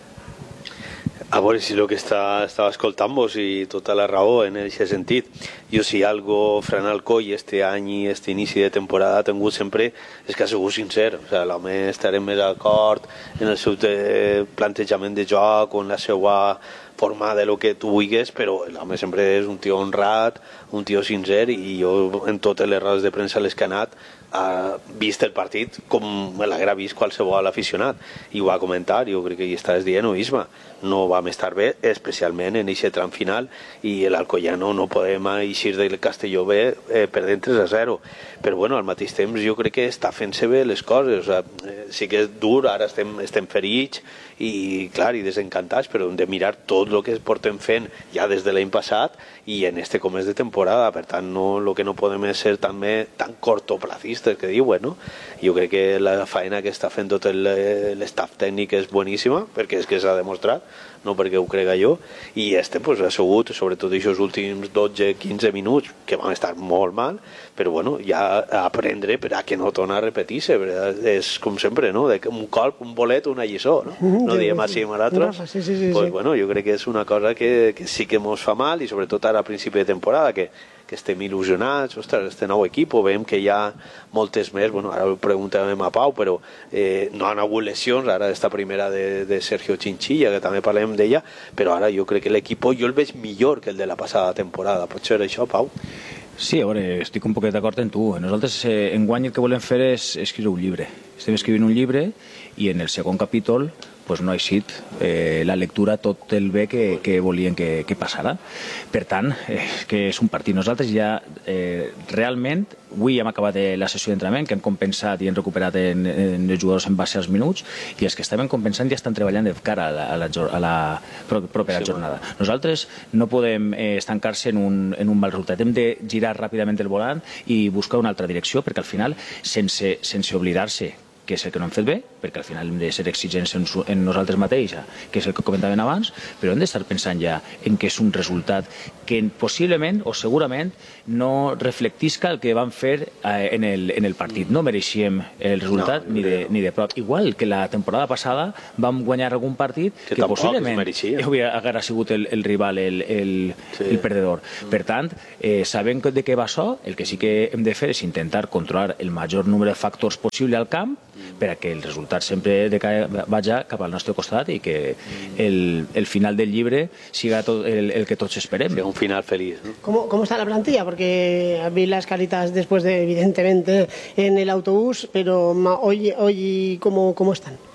S8: A veure, si el que està, estava escoltant-vos i tota la raó en aquest sentit. Jo si algo frena el coll este any i este inici de temporada ha tingut sempre és que ha sigut sincer. O sigui, l'home estarem més d'acord en el seu plantejament de joc o en la seva forma de lo que tu vulguis, però l'home sempre és un tio honrat, un tio sincer, i jo en totes les rodes de premsa les que ha anat ha vist el partit com l'haguera vist qualsevol aficionat, i ho va comentar. Jo crec que hi estàs dient ho misma, no vam estar bé, especialment en aquest tram final, i l'Alcoyano no podem eixir del Castelló bé eh, perdent tres a zero, però bueno, al mateix temps jo crec que està fent-se bé les coses. O sigui, eh, sí que és dur, ara estem, estem ferits i clar, i desencantats, però hem de mirar tot el que portem fent ja des de l'any passat i en este començ de temporada. Per tant, no, el que no podem és ser també tan cortoplacistes que diuen, no? Jo crec que la faena que està fent tot l'estaf tècnic és boníssima, perquè és que s'ha demostrat, no perquè ho crega jo, i este pues, ha sigut, sobretot aquests últims dotze quinze minuts, que van estar molt mal, però bueno, ja aprendre per a que no torna a repetir-se. És com sempre, no? De un colp, un bolet, una lliçó, no? No diem així amb l'altre.
S1: Sí, sí, sí,
S8: pues,
S1: sí.
S8: Bueno, jo crec que és una cosa que, que sí que ens fa mal, i sobretot ara a principi de temporada, que que estem il·lusionats, ostres, este nou equip, veiem que hi ha moltes més, bueno, ara ho preguntàvem a Pau, però eh, no han hagut lesions, ara esta primera de, de Sergio Chinchilla, que també parlem d'ella, però ara jo crec que l'equip jo el veig millor que el de la passada temporada. Pot ser això, Pau?
S7: Sí, a veure, estic un poquet d'acord amb tu. Nosaltres eh, enguany el que volem fer és escriure un llibre. Estem escrivint un llibre i en el segon capítol pues no ha eixit eh, la lectura tot el bé que, que volien que, que passara. Per tant, eh, que és un partit. Nosaltres ja eh, realment, avui hem acabat la sessió d'entrenament, que hem compensat i hem recuperat en, en els jugadors en base als minuts, i els que estaven compensant ja estan treballant de cara a la, a la, a la propera sí, jornada. Nosaltres no podem eh, estancar-se en, un, en un mal resultat. Hem de girar ràpidament el volant i buscar una altra direcció, perquè al final, sense, sense oblidar-se que és el que no hem fet bé, perquè al final hem de ser exigents en, en nosaltres mateixos, que és el que comentaven abans, però hem d'estar pensant ja en que és un resultat que possiblement o segurament no reflectisca el que vam fer eh, en, el, en el partit. No mereixíem el resultat no, ni, de, ni de prop. Igual que la temporada passada vam guanyar algun partit que, que possiblement hauria sigut el, el rival el, el, sí. el perdedor. Mm. Per tant, eh, sabem de què va això, el que sí que hem de fer és intentar controlar el major número de factors possible al camp, per a que el resultat sempre vagi cap al nostre costat i que el, el final del llibre siga tot el, el que tots esperem.
S8: Sí, un final feliz, ¿no?
S1: ¿Cómo, ¿Cómo está la plantilla? Porque vi las caritas después de, evidentemente, en el autobús, pero hoy, hoy ¿cómo, cómo están?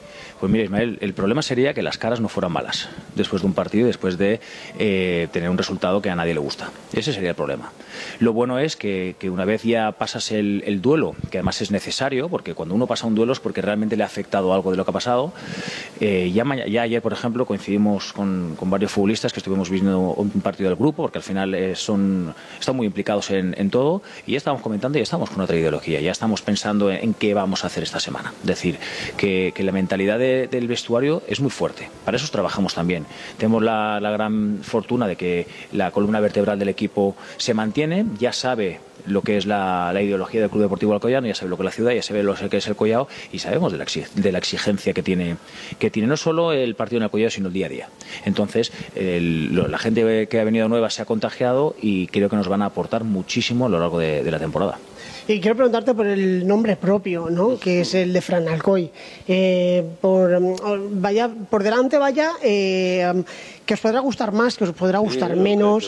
S7: Pues mira, Ismael, el problema sería que las caras no fueran malas después de un partido y después de eh, tener un resultado que a nadie le gusta. Ese sería el problema. Lo bueno es que, que una vez ya pasas el, el duelo, que además es necesario, porque cuando uno pasa un duelo es porque realmente le ha afectado algo de lo que ha pasado. Eh, ya, ya ayer, por ejemplo, coincidimos con, con varios futbolistas que estuvimos viendo un partido del grupo, porque al final eh, son, están muy implicados en, en todo, y ya estábamos comentando y ya estamos con otra ideología, ya estamos pensando en, en qué vamos a hacer esta semana. Es decir, que, que la mentalidad de, del vestuario es muy fuerte. Para eso trabajamos también. Tenemos la, la gran fortuna de que la columna vertebral del equipo se mantiene, ya sabe lo que es la, la ideología del Club Deportivo Alcoyano, ya sabe lo que es la ciudad, ya sabe lo que es el Collao y sabemos de la, de la exigencia que tiene, que tiene no solo el partido en el Collao, sino el día a día. Entonces, el, lo, la gente que ha venido nueva se ha contagiado y creo que nos van a aportar muchísimo a lo largo de, de la temporada.
S1: Y quiero preguntarte por el nombre propio, ¿no? Que es el de Fran Alcoy. Eh, por, vaya, por delante vaya, eh, que os podrá gustar más, que os podrá gustar sí, menos,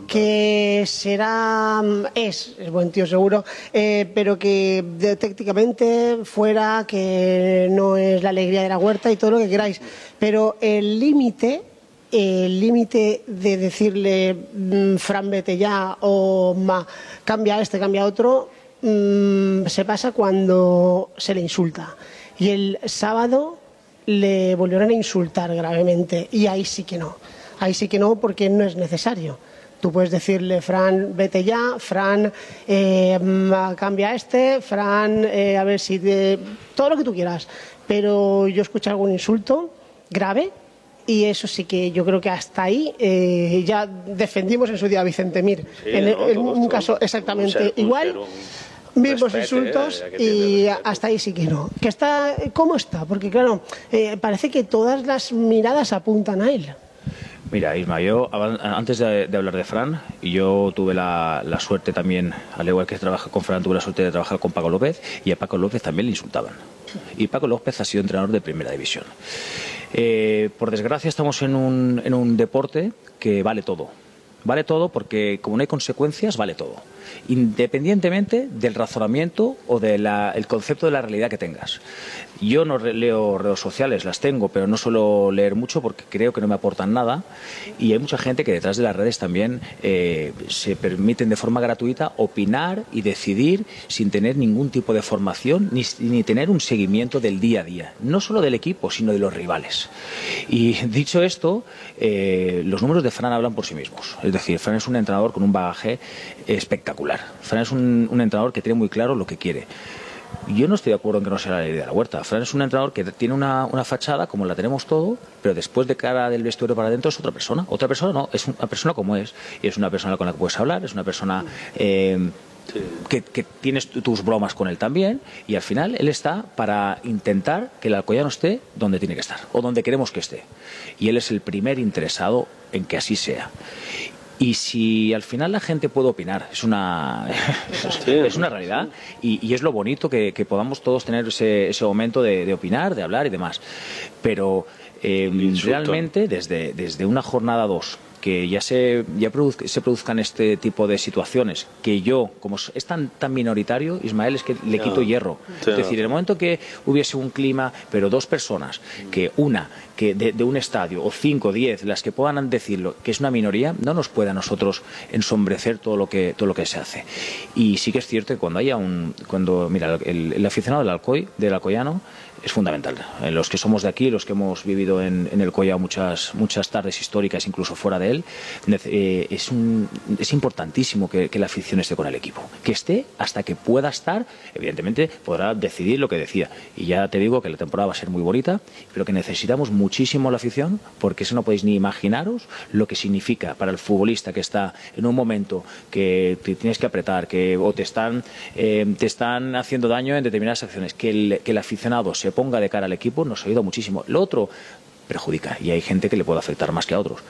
S1: que será, es, es buen tío seguro, eh, pero que de, técnicamente fuera, que no es la alegría de la huerta y todo lo que queráis. Pero el límite... el límite de decirle Fran, vete ya, o ma, cambia este, cambia otro, mmm, se pasa cuando se le insulta. Y el sábado le volvieron a insultar gravemente, y ahí sí que no, ahí sí que no, porque no es necesario. Tú puedes decirle, Fran, vete ya, Fran, eh, cambia este, Fran, eh, a ver si... Te... todo lo que tú quieras, pero yo escuché algún insulto grave. Y eso sí que yo creo que hasta ahí eh, ya defendimos en su día a Vicente Mir. Sí, en, no, en un caso exactamente un ser, un igual, un mismos respete, insultos eh, y hasta ahí sí que no. Que está, ¿cómo está? Porque claro, eh, parece que todas las miradas apuntan a él.
S7: Mira, Isma, yo antes de, de hablar de Fran, yo tuve la, la suerte también, al igual que trabajar con Fran, tuve la suerte de trabajar con Paco López, y a Paco López también le insultaban. Y Paco López ha sido entrenador de primera división. Eh, por desgracia estamos en un, en un deporte que vale todo. Vale todo porque como no hay consecuencias, vale todo. Independientemente del razonamiento o del concepto de la realidad que tengas. Yo no leo redes sociales, las tengo, pero no suelo leer mucho porque creo que no me aportan nada. Y hay mucha gente que detrás de las redes también eh, se permiten de forma gratuita opinar y decidir sin tener ningún tipo de formación ni, ni tener un seguimiento del día a día. No solo del equipo, sino de los rivales. Y dicho esto, eh, los números de Fran hablan por sí mismos. Es decir, Fran es un entrenador con un bagaje espectacular. Fran es un, un entrenador que tiene muy claro lo que quiere. Yo no estoy de acuerdo en que no sea la ley de la huerta. Fran es un entrenador que tiene una, una fachada, como la tenemos todo, pero después de cara del vestuario para adentro es otra persona. Otra persona no, es una persona como es. Y es una persona con la que puedes hablar, es una persona eh, sí. que, que tienes tus bromas con él también. Y al final él está para intentar que el alcoyano esté donde tiene que estar, o donde queremos que esté. Y él es el primer interesado en que así sea. Y si al final la gente puede opinar, es una, es una realidad, y, y es lo bonito que, que podamos todos tener ese, ese momento de, de opinar, de hablar y demás. Pero eh, realmente desde, desde una jornada dos, que ya se ya produzca, se produzcan este tipo de situaciones, que yo, como es tan, tan minoritario, Ismael, es que le quito hierro. Sí, es decir, en el momento que hubiese un clima, pero dos personas, que una que de, de un estadio, o cinco, diez, las que puedan decirlo, que es una minoría, no nos puede a nosotros ensombrecer todo lo que todo lo que se hace. Y sí que es cierto que cuando haya un... cuando Mira, el, el aficionado del Alcoy, del alcoyano, es fundamental. Los que somos de aquí, los que hemos vivido en, en el Collao muchas, muchas tardes históricas, incluso fuera de él, eh, es, un, es importantísimo que, que la afición esté con el equipo. Que esté hasta que pueda estar, evidentemente podrá decidir lo que decida. Y ya te digo que la temporada va a ser muy bonita, pero que necesitamos muchísimo la afición, porque eso no podéis ni imaginaros lo que significa para el futbolista que está en un momento que te tienes que apretar, que o te están, eh, te están haciendo daño en determinadas acciones, que el, que el aficionado se ponga de cara al equipo, nos ayuda muchísimo. Lo otro perjudica, y hay gente que le puede afectar más que a otros.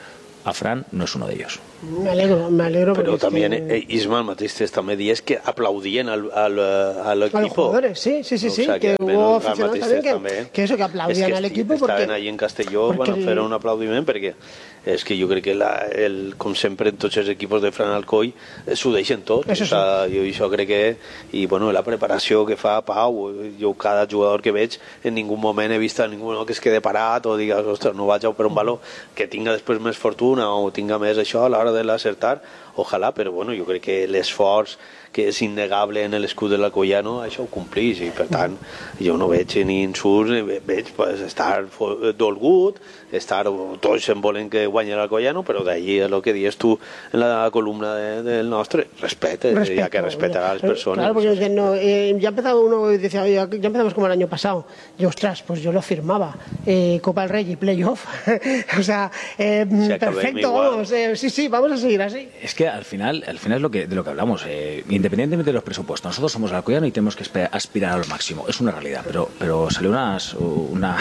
S7: a Fran no es uno de ellos.
S1: Me alegro, me alegro.
S8: Pero también
S1: que...
S8: eh, Ismael Matiste també dies que aplaudien al, al, al equipo.
S1: A los jugadores, sí, sí, sí,
S8: o
S1: sí,
S8: sea,
S1: que,
S8: que
S1: hubo aficionados también que,
S8: també.
S1: que eso, que aplaudían
S8: es que
S1: al equipo porque...
S8: Estaven allí en Castelló,
S1: porque...
S8: van a fer un aplaudiment perquè és que jo crec que la, el, com sempre en tots els equipos de Fran Alcoy s'ho deixen tot,
S1: eso
S8: o sea, jo això crec que i bueno, la preparació que fa Pau, jo cada jugador que veig en ningú moment he vist a ningú no, que es quede parat o digues, ostres, no vaig a per un valor que tinga després més fortuna o tinga més això a l'hora de l'acertar, ojalà, però bueno, jo crec que l'esforç que és innegable en l'escut de l'Alcoyano, això ho complís i per tant jo no veig ni insults, veig pues, estar dolgut, estar, tots se'n volen que guanyi l'Alcoyano, però d'allí el que dius tu en la columna de, del nostre, respete, Respeto, ya que respetar a las personas.
S1: Claro, porque no, eh, ya empezaba uno y decía, ya, ya empezamos como el año pasado, y ostras, pues yo lo firmaba, eh, Copa del Rey y Playoff, o sea, eh, perfecto, vamos, eh, sí, sí, vamos a seguir así.
S7: Es que al final, al final es lo que, de lo que hablamos, eh, independientemente de los presupuestos, nosotros somos el Alcoyano y tenemos que aspirar a lo máximo, es una realidad, pero, pero salió unas, una,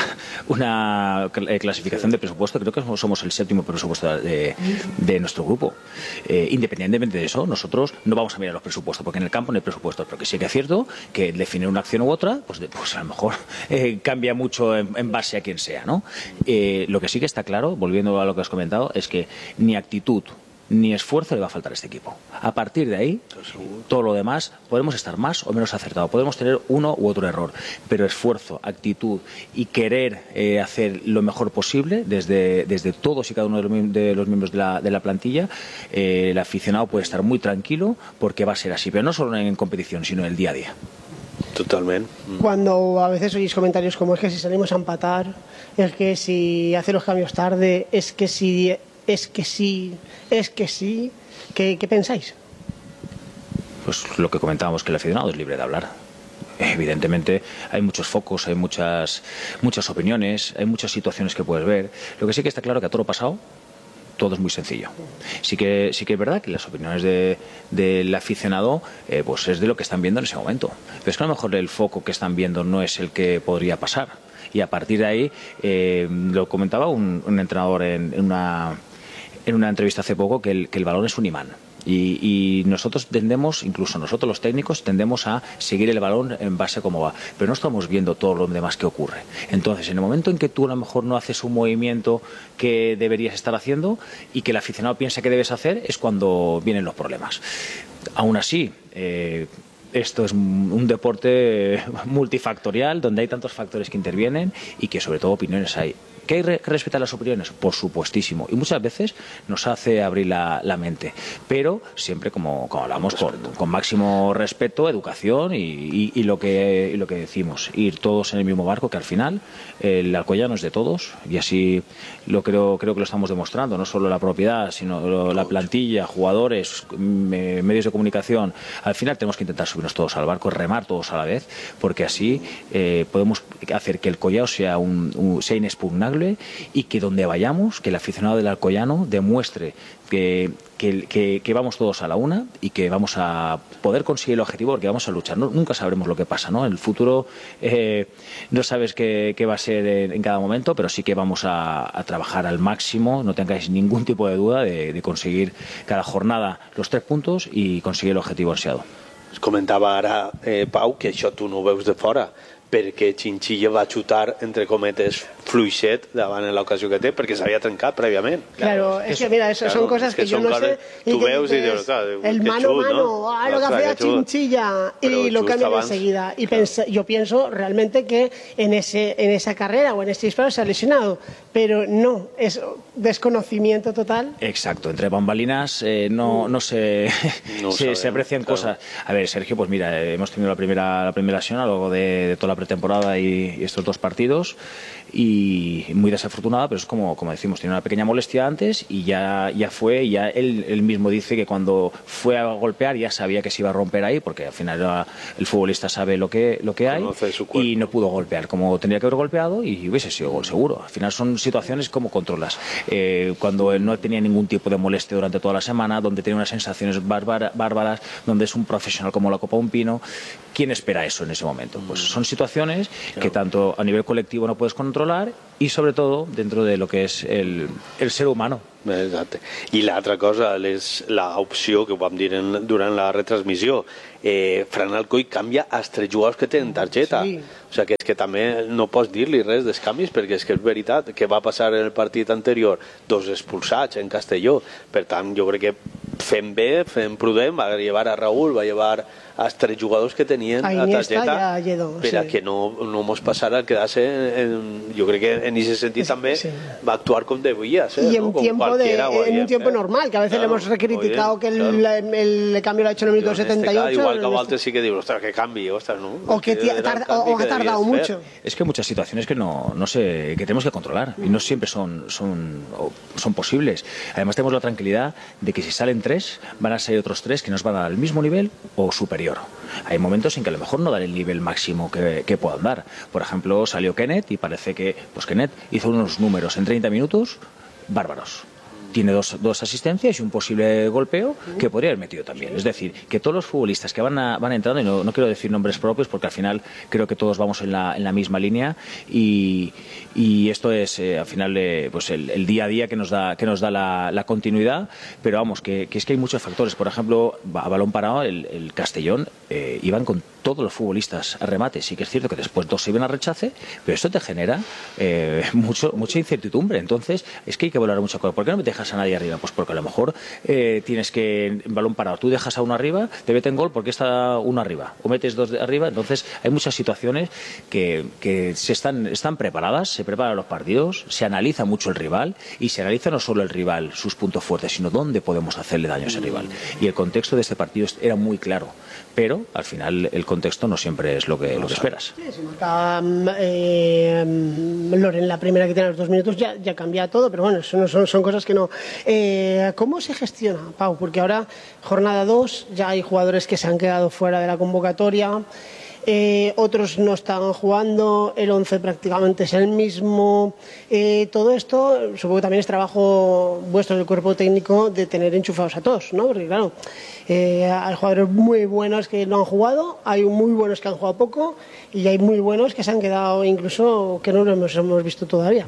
S7: una clasificación de presupuesto, creo que somos el séptimo presupuesto de, de nuestro grupo. Eh, independientemente de eso, nosotros no vamos a mirar los presupuestos, porque en el campo no hay presupuestos, pero que sí que es cierto que definir una acción u otra, pues, de, pues a lo mejor eh, cambia mucho en, en base a quien sea, ¿no? Eh, lo que sí que está claro, volviendo a lo que has comentado, es que ni actitud ni esfuerzo le va a faltar a este equipo. A partir de ahí, todo lo demás, podemos estar más o menos acertados, podemos tener uno u otro error, pero esfuerzo, actitud y querer eh, hacer lo mejor posible desde, desde todos y cada uno de los, de los miembros de la, de la plantilla, eh, el aficionado puede estar muy tranquilo porque va a ser así, pero no solo en competición, sino en el día a día.
S8: Totalmente.
S1: Cuando a veces oís comentarios como es que si salimos a empatar, es que si hace los cambios tarde, es que si... Es que sí, es que sí. ¿Qué, qué pensáis?
S7: Pues lo que comentábamos, que el aficionado es libre de hablar. Evidentemente hay muchos focos, hay muchas, muchas opiniones, hay muchas situaciones que puedes ver. Lo que sí que está claro que a todo lo pasado todo es muy sencillo. Sí que, sí que es verdad que las opiniones de, del aficionado eh, pues es de lo que están viendo en ese momento. Pero es que a lo mejor el foco que están viendo no es el que podría pasar. Y a partir de ahí, eh, lo comentaba un, un entrenador en, en una... en una entrevista hace poco que el, que el balón es un imán y, y nosotros tendemos, incluso nosotros los técnicos, tendemos a seguir el balón en base a cómo va, pero no estamos viendo todo lo demás que ocurre. Entonces, en el momento en que tú a lo mejor no haces un movimiento que deberías estar haciendo y que el aficionado piensa que debes hacer, es cuando vienen los problemas. Aún así, eh, esto es un deporte multifactorial donde hay tantos factores que intervienen y que sobre todo opiniones hay. ¿Que hay que respetar las opiniones? Por supuestísimo. Y muchas veces nos hace abrir la, la mente. Pero siempre, como, como hablamos, con, con máximo respeto, educación y, y, y, lo que, y lo que decimos. Ir todos en el mismo barco, que al final el Alcoyano es de todos. Y así lo creo, creo que lo estamos demostrando. No solo la propiedad, sino la plantilla, jugadores, medios de comunicación. Al final tenemos que intentar subirnos todos al barco, remar todos a la vez, porque así eh, podemos hacer que el Collao sea, un, un, sea inexpugnable y que donde vayamos, que el aficionado del Alcoyano demuestre que, que, que, que vamos todos a la una y que vamos a poder conseguir el objetivo porque vamos a luchar. No, nunca sabremos lo que pasa, ¿no? En el futuro eh, no sabes qué, qué va a ser en, en cada momento, pero sí que vamos a, a trabajar al máximo, no tengáis ningún tipo de duda de, de conseguir cada jornada los tres puntos y conseguir el objetivo ansiado.
S8: Comentava ara, eh, Pau, que això tu no ho veus de fora, perquè Chinchilla va xutar, entre cometes, fluixet davant en l'ocasió que té, perquè s'havia trencat prèviament.
S1: Claro, es que mira, eso, claro, son cosas que, que yo no sé.
S8: Tú veus y dices, claro,
S1: el mano a mano, ¿no? Ah, lo que hacía Chinchilla, y lo cambia enseguida. Y claro. Pense, yo pienso realmente que en, ese, en esa carrera o en ese disparo se ha lesionado, pero no, es desconocimiento total.
S7: Exacto, entre bambalinas eh, no, no, se, no se, sabemos, se aprecian claro. cosas. A ver, Sergio, pues mira, hemos tenido la primera, la primera lesión a lo largo de, de toda la pretemporada y, y estos dos partidos y muy desafortunada, pero es como, como decimos, tiene una pequeña molestia antes y ya, ya fue, y ya él, él mismo dice que cuando fue a golpear ya sabía que se iba a romper ahí, porque al final era, el futbolista sabe lo que, lo que hay y no pudo golpear como tendría que haber golpeado y hubiese sido gol seguro. Al final son situaciones como controlas. Eh, cuando él no tenía ningún tipo de molestia durante toda la semana, donde tenía unas sensaciones bárbara, bárbaras, donde es un profesional como la Copa Un Pino, ¿quién espera eso en ese momento? Pues son situaciones que tanto a nivel colectivo no puedes controlar y sobre todo dentro de lo que es el, el ser humano.
S8: Exacte. I l'altra cosa és l'opció que ho vam dir en, durant la retransmissió. Eh, Fran Alcoy canvia els tres jugadors que tenen targeta. Sí. O sigui que és que també no pots dir-li res dels canvis perquè és que és veritat que va passar en el partit anterior dos expulsats en Castelló. Per tant, jo crec que fem bé, fem prudent, va llevar a Raúl, va llevar els tres jugadors que tenien a la targeta per a que no, no mos passara el quedar-se en, jo crec que en aquest sentit també sí. va actuar com devia ser,
S1: y en,
S8: ¿no?
S1: tiempo de, en un tiempo normal, que a veces claro, le hemos recriticado que el, claro. el, el cambio lo ha hecho en el minuto setenta y ocho.
S8: Este igual que a Walter sí que digo, ostras, que cambie, ostras, ¿no?
S1: O que, que tarda, o, o ha tardado mucho.
S7: Es que hay muchas situaciones que no, no sé, que tenemos que controlar y no siempre son, son, son posibles. Además tenemos la tranquilidad de que si salen tres, van a salir otros tres que nos van a dar el mismo nivel o superior. Hay momentos en que a lo mejor no dan el nivel máximo que, que puedan dar. Por ejemplo, salió Kenneth y parece que pues Kenneth hizo unos números en treinta minutos bárbaros. Tiene dos, dos asistencias y un posible golpeo que podría haber metido también. Es decir, que todos los futbolistas que van, a, van entrando, y no, no quiero decir nombres propios porque al final creo que todos vamos en la, en la misma línea y, y esto es eh, al final eh, pues el, el día a día que nos da, que nos da la, la continuidad, pero vamos, que, que es que hay muchos factores. Por ejemplo, a balón parado, el, el Castellón eh, iban con todos los futbolistas a remate. Sí que es cierto que después dos se iban a rechace, pero esto te genera eh, mucho, mucha incertidumbre. Entonces, es que hay que valorar muchas cosas. ¿Por qué no me dejas a nadie arriba? Pues porque a lo mejor eh, tienes que, en balón parado, tú dejas a uno arriba, te meten gol porque está uno arriba, o metes dos de arriba. Entonces, hay muchas situaciones que, que se están, están preparadas, se preparan los partidos, se analiza mucho el rival y se analiza no solo el rival, sus puntos fuertes, sino dónde podemos hacerle daño a ese rival. Y el contexto de este partido era muy claro, pero al final el contexto no siempre es lo que, lo que esperas.
S1: Sí, si marca eh, Loren la primera que tiene a los dos minutos ya, ya cambia todo, pero bueno, eso no son, son cosas que no. Eh, ¿Cómo se gestiona, Pau? Porque ahora, jornada dos, ya hay jugadores que se han quedado fuera de la convocatoria. Eh, otros no están jugando, el once prácticamente es el mismo. Eh, todo esto, supongo que también es trabajo vuestro del cuerpo técnico de tener enchufados a todos, ¿no? Porque claro, eh, hay jugadores muy buenos que no han jugado, hay muy buenos que han jugado poco y hay muy buenos que se han quedado incluso que no los hemos visto todavía.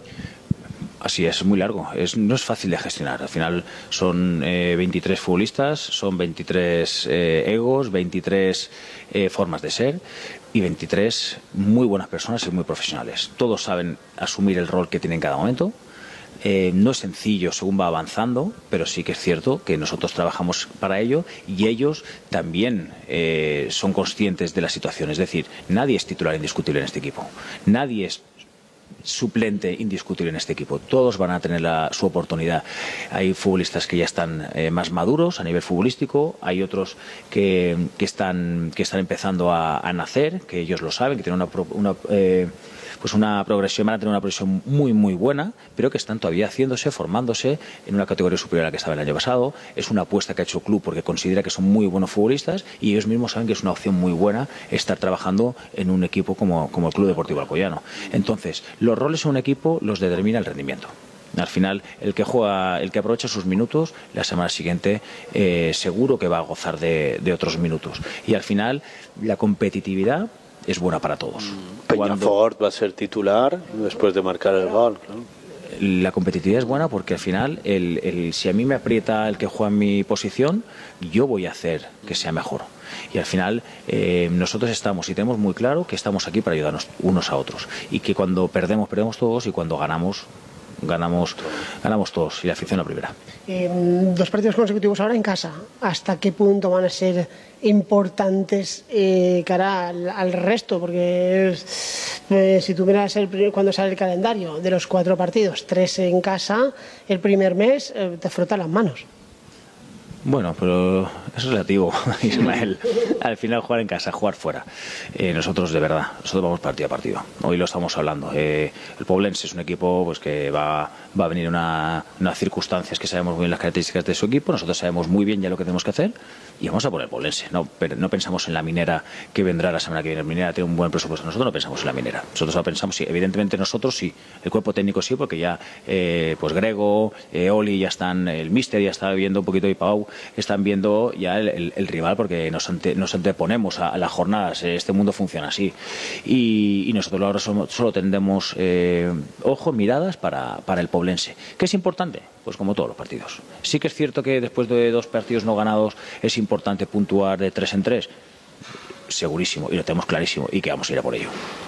S7: Así es, es muy largo, es, no es fácil de gestionar. Al final son eh, veintitrés futbolistas, son veintitrés eh, egos, veintitrés eh, formas de ser y veintitrés muy buenas personas y muy profesionales. Todos saben asumir el rol que tienen en cada momento. Eh, no es sencillo según va avanzando, pero sí que es cierto que nosotros trabajamos para ello y ellos también eh, son conscientes de la situación. Es decir, nadie es titular indiscutible en este equipo, nadie es suplente indiscutible en este equipo. Todos van a tener la, su oportunidad. Hay futbolistas que ya están eh, más maduros a nivel futbolístico, hay otros que, que, están, que están empezando a, a nacer, que ellos lo saben, que tienen una, una, eh, pues una progresión, van a tener una progresión muy muy buena, pero que están todavía haciéndose, formándose en una categoría superior a la que estaba el año pasado. Es una apuesta que ha hecho el club porque considera que son muy buenos futbolistas y ellos mismos saben que es una opción muy buena estar trabajando en un equipo como, como el Club Deportivo Alcoyano. Entonces, los roles en un equipo los determina el rendimiento. Al final, el que juega, el que aprovecha sus minutos, la semana siguiente eh, seguro que va a gozar de, de otros minutos. Y al final, la competitividad es buena para todos.
S8: Peñafort va a ser titular después de marcar el gol, claro.
S7: La competitividad es buena porque al final, el, el, si a mí me aprieta el que juega en mi posición, yo voy a hacer que sea mejor. Y al final eh, nosotros estamos y tenemos muy claro que estamos aquí para ayudarnos unos a otros. Y que cuando perdemos, perdemos todos y cuando ganamos, ganamos, ganamos todos. Y la afición la primera.
S1: Eh, dos partidos consecutivos ahora en casa. ¿Hasta qué punto van a ser importantes eh, cara al, al resto? Porque eh, si tú miras el, cuando sale el calendario de los cuatro partidos, tres en casa, el primer mes eh, te frotan las manos.
S7: Bueno, pero es relativo, Ismael. Al final jugar en casa, jugar fuera. Eh, nosotros, de verdad, nosotros vamos partido a partido. Hoy lo estamos hablando. Eh, el Poblense es un equipo pues que va, va a venir una, unas circunstancias que sabemos muy bien las características de su equipo. Nosotros sabemos muy bien ya lo que tenemos que hacer y vamos a por el Poblense. No, pero no pensamos en la Minera que vendrá la semana que viene. La Minera tiene un buen presupuesto. Nosotros no pensamos en la Minera. Nosotros no pensamos, sí, evidentemente nosotros sí. El cuerpo técnico sí, porque ya eh, pues Grego, eh, Oli ya están, el Míster ya está viendo un poquito y Pau están viendo ya ya el, el, el rival, porque nos, ante, nos anteponemos a, a las jornadas. Este mundo funciona así. Y, y nosotros ahora somos, solo tendremos eh, ojos, miradas para, para el poblense. ¿Qué es importante? Pues como todos los partidos. Sí que es cierto que después de dos partidos no ganados es importante puntuar de tres en tres. Segurísimo, y lo tenemos clarísimo, y que vamos a ir a por ello.